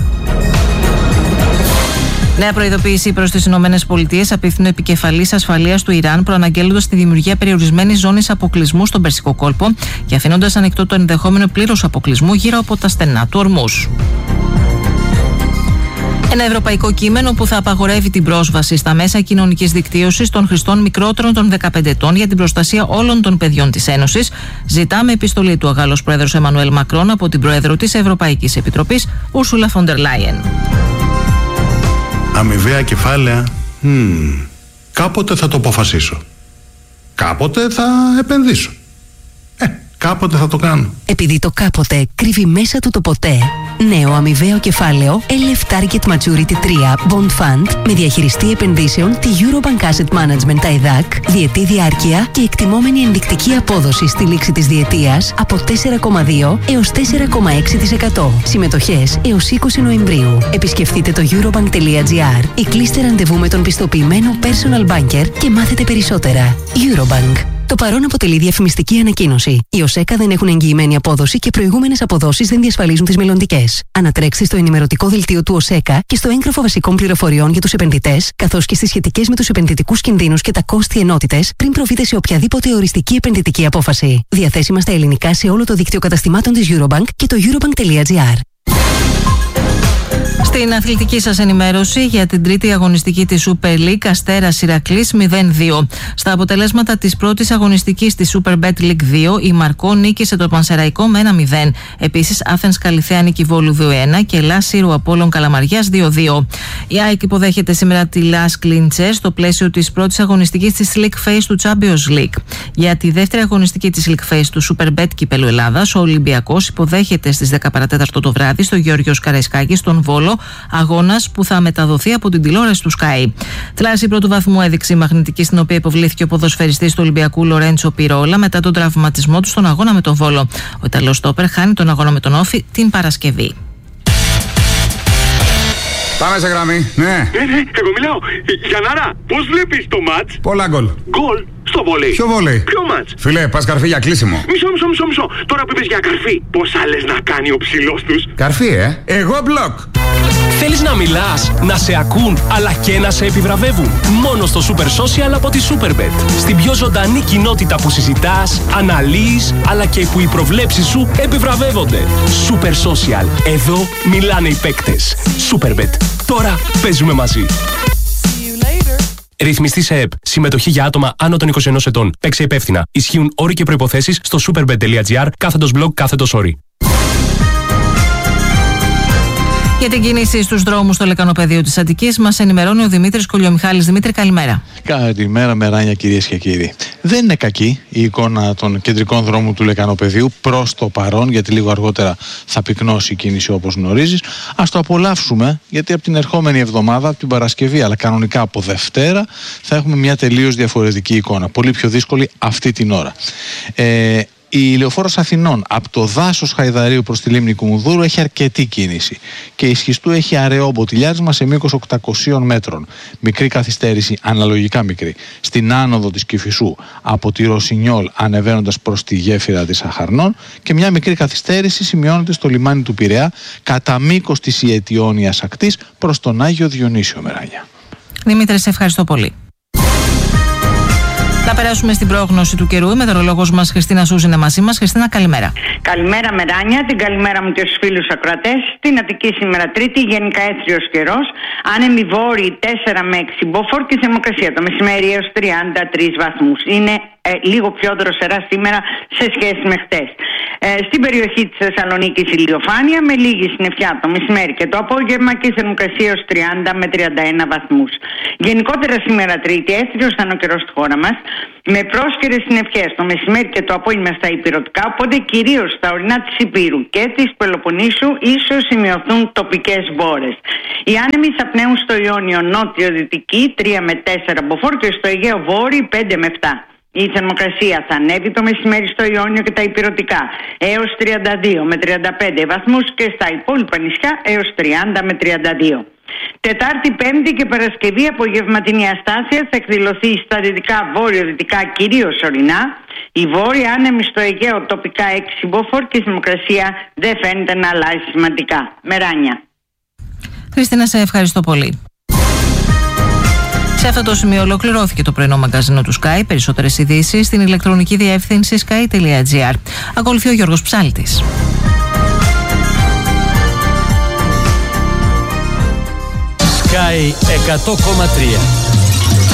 Νέα προειδοποίηση προς τις Ηνωμένες Πολιτείες απίθυνε ο επικεφαλής ασφαλείας του Ιράν, προαναγγέλλοντας τη δημιουργία περιορισμένης ζώνης αποκλεισμού στον Περσικό κόλπο και αφήνοντας ανοιχτό το ενδεχόμενο πλήρους αποκλεισμού γύρω από τα στενά του Ορμούς. Ένα ευρωπαϊκό κείμενο που θα απαγορεύει την πρόσβαση στα μέσα κοινωνικής δικτύωσης των χρηστών μικρότερων των δεκαπέντε ετών για την προστασία όλων των παιδιών της Ένωσης, ζητά με επιστολή του ο Γάλλος Πρόεδρος Εμμανουέλ Μακρόν από την Πρόεδρο της Ευρωπαϊκής Επιτροπής, Ούρσουλα φον ντερ Λάιεν. Αμοιβαία κεφάλαια, hmm. κάποτε θα το αποφασίσω. Κάποτε θα επενδύσω. Ε, κάποτε θα το κάνω. Επειδή το κάποτε κρύβει μέσα του το ποτέ, νέο αμοιβαίο κεφάλαιο ελ εφ Target Maturity τρία Bond Fund με διαχειριστή επενδύσεων τη Eurobank Asset Management τα ΕΔΑΚ, διετή διάρκεια και εκτιμόμενη ενδεικτική απόδοση στη λήξη της διετίας από τέσσερα κόμμα δύο έως τέσσερα κόμμα έξι τοις εκατό. Συμμετοχές έως είκοσι Νοεμβρίου. Επισκεφτείτε το eurobank.gr ή κλείστε ραντεβού με τον πιστοποιημένο personal banker και μάθετε περισσότερα. Eurobank. Το παρόν αποτελεί διαφημιστική ανακοίνωση. Οι ΟΣΕΚΑ δεν έχουν εγγυημένη απόδοση και προηγούμενες αποδόσεις δεν διασφαλίζουν τις μελλοντικές. Ανατρέξτε στο ενημερωτικό δελτίο του ΟΣΕΚΑ και στο έγγραφο βασικών πληροφοριών για τους επενδυτές, καθώς και στις σχετικές με τους επενδυτικούς κινδύνους και τα κόστη ενότητες, πριν προβείτε σε οποιαδήποτε οριστική επενδυτική απόφαση. Διαθέσιμα στα ελληνικά σε όλο το δίκτυο καταστημάτων της Eurobank και το eurobank.gr. Στην αθλητική σας ενημέρωση για την τρίτη αγωνιστική της Super League, Αστέρας Ηρακλής μηδέν δύο. Στα αποτελέσματα της πρώτης αγωνιστικής της Superbet League δύο, η Μαρκό νίκησε το Πανσεραϊκό με ένα μηδέν. Επίσης, Άθενς Καλιθέα νίκη Βόλου δύο ένα και Λας Σύρου Απόλλων Καλαμαριάς δύο δύο. Η ΑΕΚ υποδέχεται σήμερα τη Λας Κλίντσερ στο πλαίσιο της πρώτης αγωνιστικής της League Phase του Champions League. Για τη δεύτερη αγωνιστική της League Phase του Superbet Κυπέλλου Ελλάδας, ο Ολυμπιακός υποδέχεται στις δέκα παρά τέταρτο το βράδυ στο Γεώργιος Καραϊσκάκη στον Βόλο, αγώνας που θα μεταδοθεί από την τηλεόραση του Sky. Θλάση πρώτου βαθμού έδειξε η μαγνητική, στην οποία υποβλήθηκε ο ποδοσφαιριστής του Ολυμπιακού Λορέντσο Πιρόλα μετά τον τραυματισμό του στον αγώνα με τον Βόλο. Ο Ιταλός στόπερ χάνει τον αγώνα με τον Όφη την Παρασκευή. Πάμε σε γραμμή, ναι. Ναι, ναι, εγώ μιλάω. Γιαννάρα, πώς βλέπεις το μάτς? Πολλά γκολ. Γκολ στο βολέι. Ποιο βολέι? Ποιο μάτς? Φίλε, πας καρφί για κλείσιμο. Μισό, μισό, μισό, μισό. Τώρα που είπες για καρφί, πόσα λες να κάνει ο ψηλός τους? Καρφί, ε. Εγώ μπλοκ. Θέλεις να μιλάς, να σε ακούν, αλλά και να σε επιβραβεύουν? Μόνο στο Super Social από τη Superbet. Στην πιο ζωντανή κοινότητα που συζητάς, αναλύεις, αλλά και που οι προβλέψεις σου επιβραβεύονται. Super Social. Εδώ μιλάνε οι παίκτες. Superbet. Τώρα παίζουμε μαζί. Ρυθμιστή σε ΕΠ. Συμμετοχή για άτομα άνω των είκοσι ενός ετών. Παίξε υπεύθυνα. Ισχύουν όροι και προϋποθέσεις στο superbet.gr κάθετος blog κάθετος όροι. Για την κίνηση στους δρόμους στο λεκανοπεδίο της Αττικής μας ενημερώνει ο Δημήτρης Κολιομιχάλης. Δημήτρη, καλημέρα. Καλημέρα, Μεράνια, κυρίες και κύριοι. Δεν είναι κακή η εικόνα των κεντρικών δρόμων του λεκανοπεδίου προς το παρόν, γιατί λίγο αργότερα θα πυκνώσει η κίνηση όπως γνωρίζεις. Ας το απολαύσουμε, γιατί από την ερχόμενη εβδομάδα, από την Παρασκευή, αλλά κανονικά από Δευτέρα, θα έχουμε μια τελείως διαφορετική εικόνα. Πολύ πιο δύσκολη αυτή την ώρα. Ε, Η Λεωφόρος Αθηνών από το δάσος Χαϊδαρίου προς τη λίμνη Κουμουνδούρου έχει αρκετή κίνηση και η Σχιστού έχει αραιό μποτιλιάρισμα σε μήκος οκτακοσίων μέτρων. Μικρή καθυστέρηση, αναλογικά μικρή, στην άνοδο της Κηφισού από τη Ρωσινιόλ ανεβαίνοντας προς τη γέφυρα της Αχαρνών και μια μικρή καθυστέρηση σημειώνεται στο λιμάνι του Πειραιά κατά μήκος της Ιετιώνιας ακτής προς τον Άγιο Διονύσιο, Μεράνια. Δημήτρη, σε ευχαριστώ πολύ. Θα περάσουμε στην πρόγνωση του καιρού. Η μετεωρολόγος μας Χριστίνα Σούζη είναι μαζί μας. Χριστίνα, καλημέρα. Καλημέρα, Μεράνια. Την καλημέρα μου και στους φίλους ακροατές. Στην Αττική σήμερα Τρίτη, γενικά έθριος καιρός. Άνεμοι βόρειοι τέσσερα με έξι μποφόρ και θερμοκρασία το μεσημέρι έως τριάντα τρεις βαθμούς. Είναι ε, λίγο πιο δροσερά σήμερα σε σχέση με χτες. Ε, στην περιοχή της Θεσσαλονίκης ηλιοφάνεια με λίγη συννεφιά το μεσημέρι και το απόγευμα και θερμοκρασία έως τριάντα με τριάντα ένα βαθμούς. Γενικότερα σήμερα Τρίτη έθριος θα είναι ο καιρός στη χώρα μας με πρόσκαιρες συννεφιές το μεσημέρι και το απόγευμα στα ηπειρωτικά, οπότε κυρίως στα ορεινά της Ηπείρου και της Πελοποννήσου ίσως σημειωθούν τοπικές μπόρες. Οι άνεμοι θα πνέουν στο Ιόνιο νότιο-δυτική τρία με τέσσερα μποφόρ και στο Αιγαίο βόρειο πέντε με επτά. Η θερμοκρασία θα ανέβει το μεσημέρι στο Ιόνιο και τα ηπειρωτικά έως τριάντα δύο με τριάντα πέντε βαθμούς και στα υπόλοιπα νησιά έως τριάντα με τριάντα δύο. Τετάρτη, Πέμπτη και Παρασκευή απογευματινή αστάθεια θα εκδηλωθεί στα δυτικά βόρειο-δυτικά κυρίως ορεινά. Η βόρεια άνεμη στο Αιγαίο τοπικά έξι μποφόρ και η θερμοκρασία δεν φαίνεται να αλλάζει σημαντικά. Μεράνια. Χριστίνα, σε ευχαριστώ πολύ. Σε αυτό το σημείο ολοκληρώθηκε το πρωινό μαγκαζίνο του Sky. Περισσότερες ειδήσεις στην ηλεκτρονική διεύθυνση sky τελεία gr. Ακολουθεί ο Γιώργος Ψάλτης. Sky εκατό κόμμα τρία.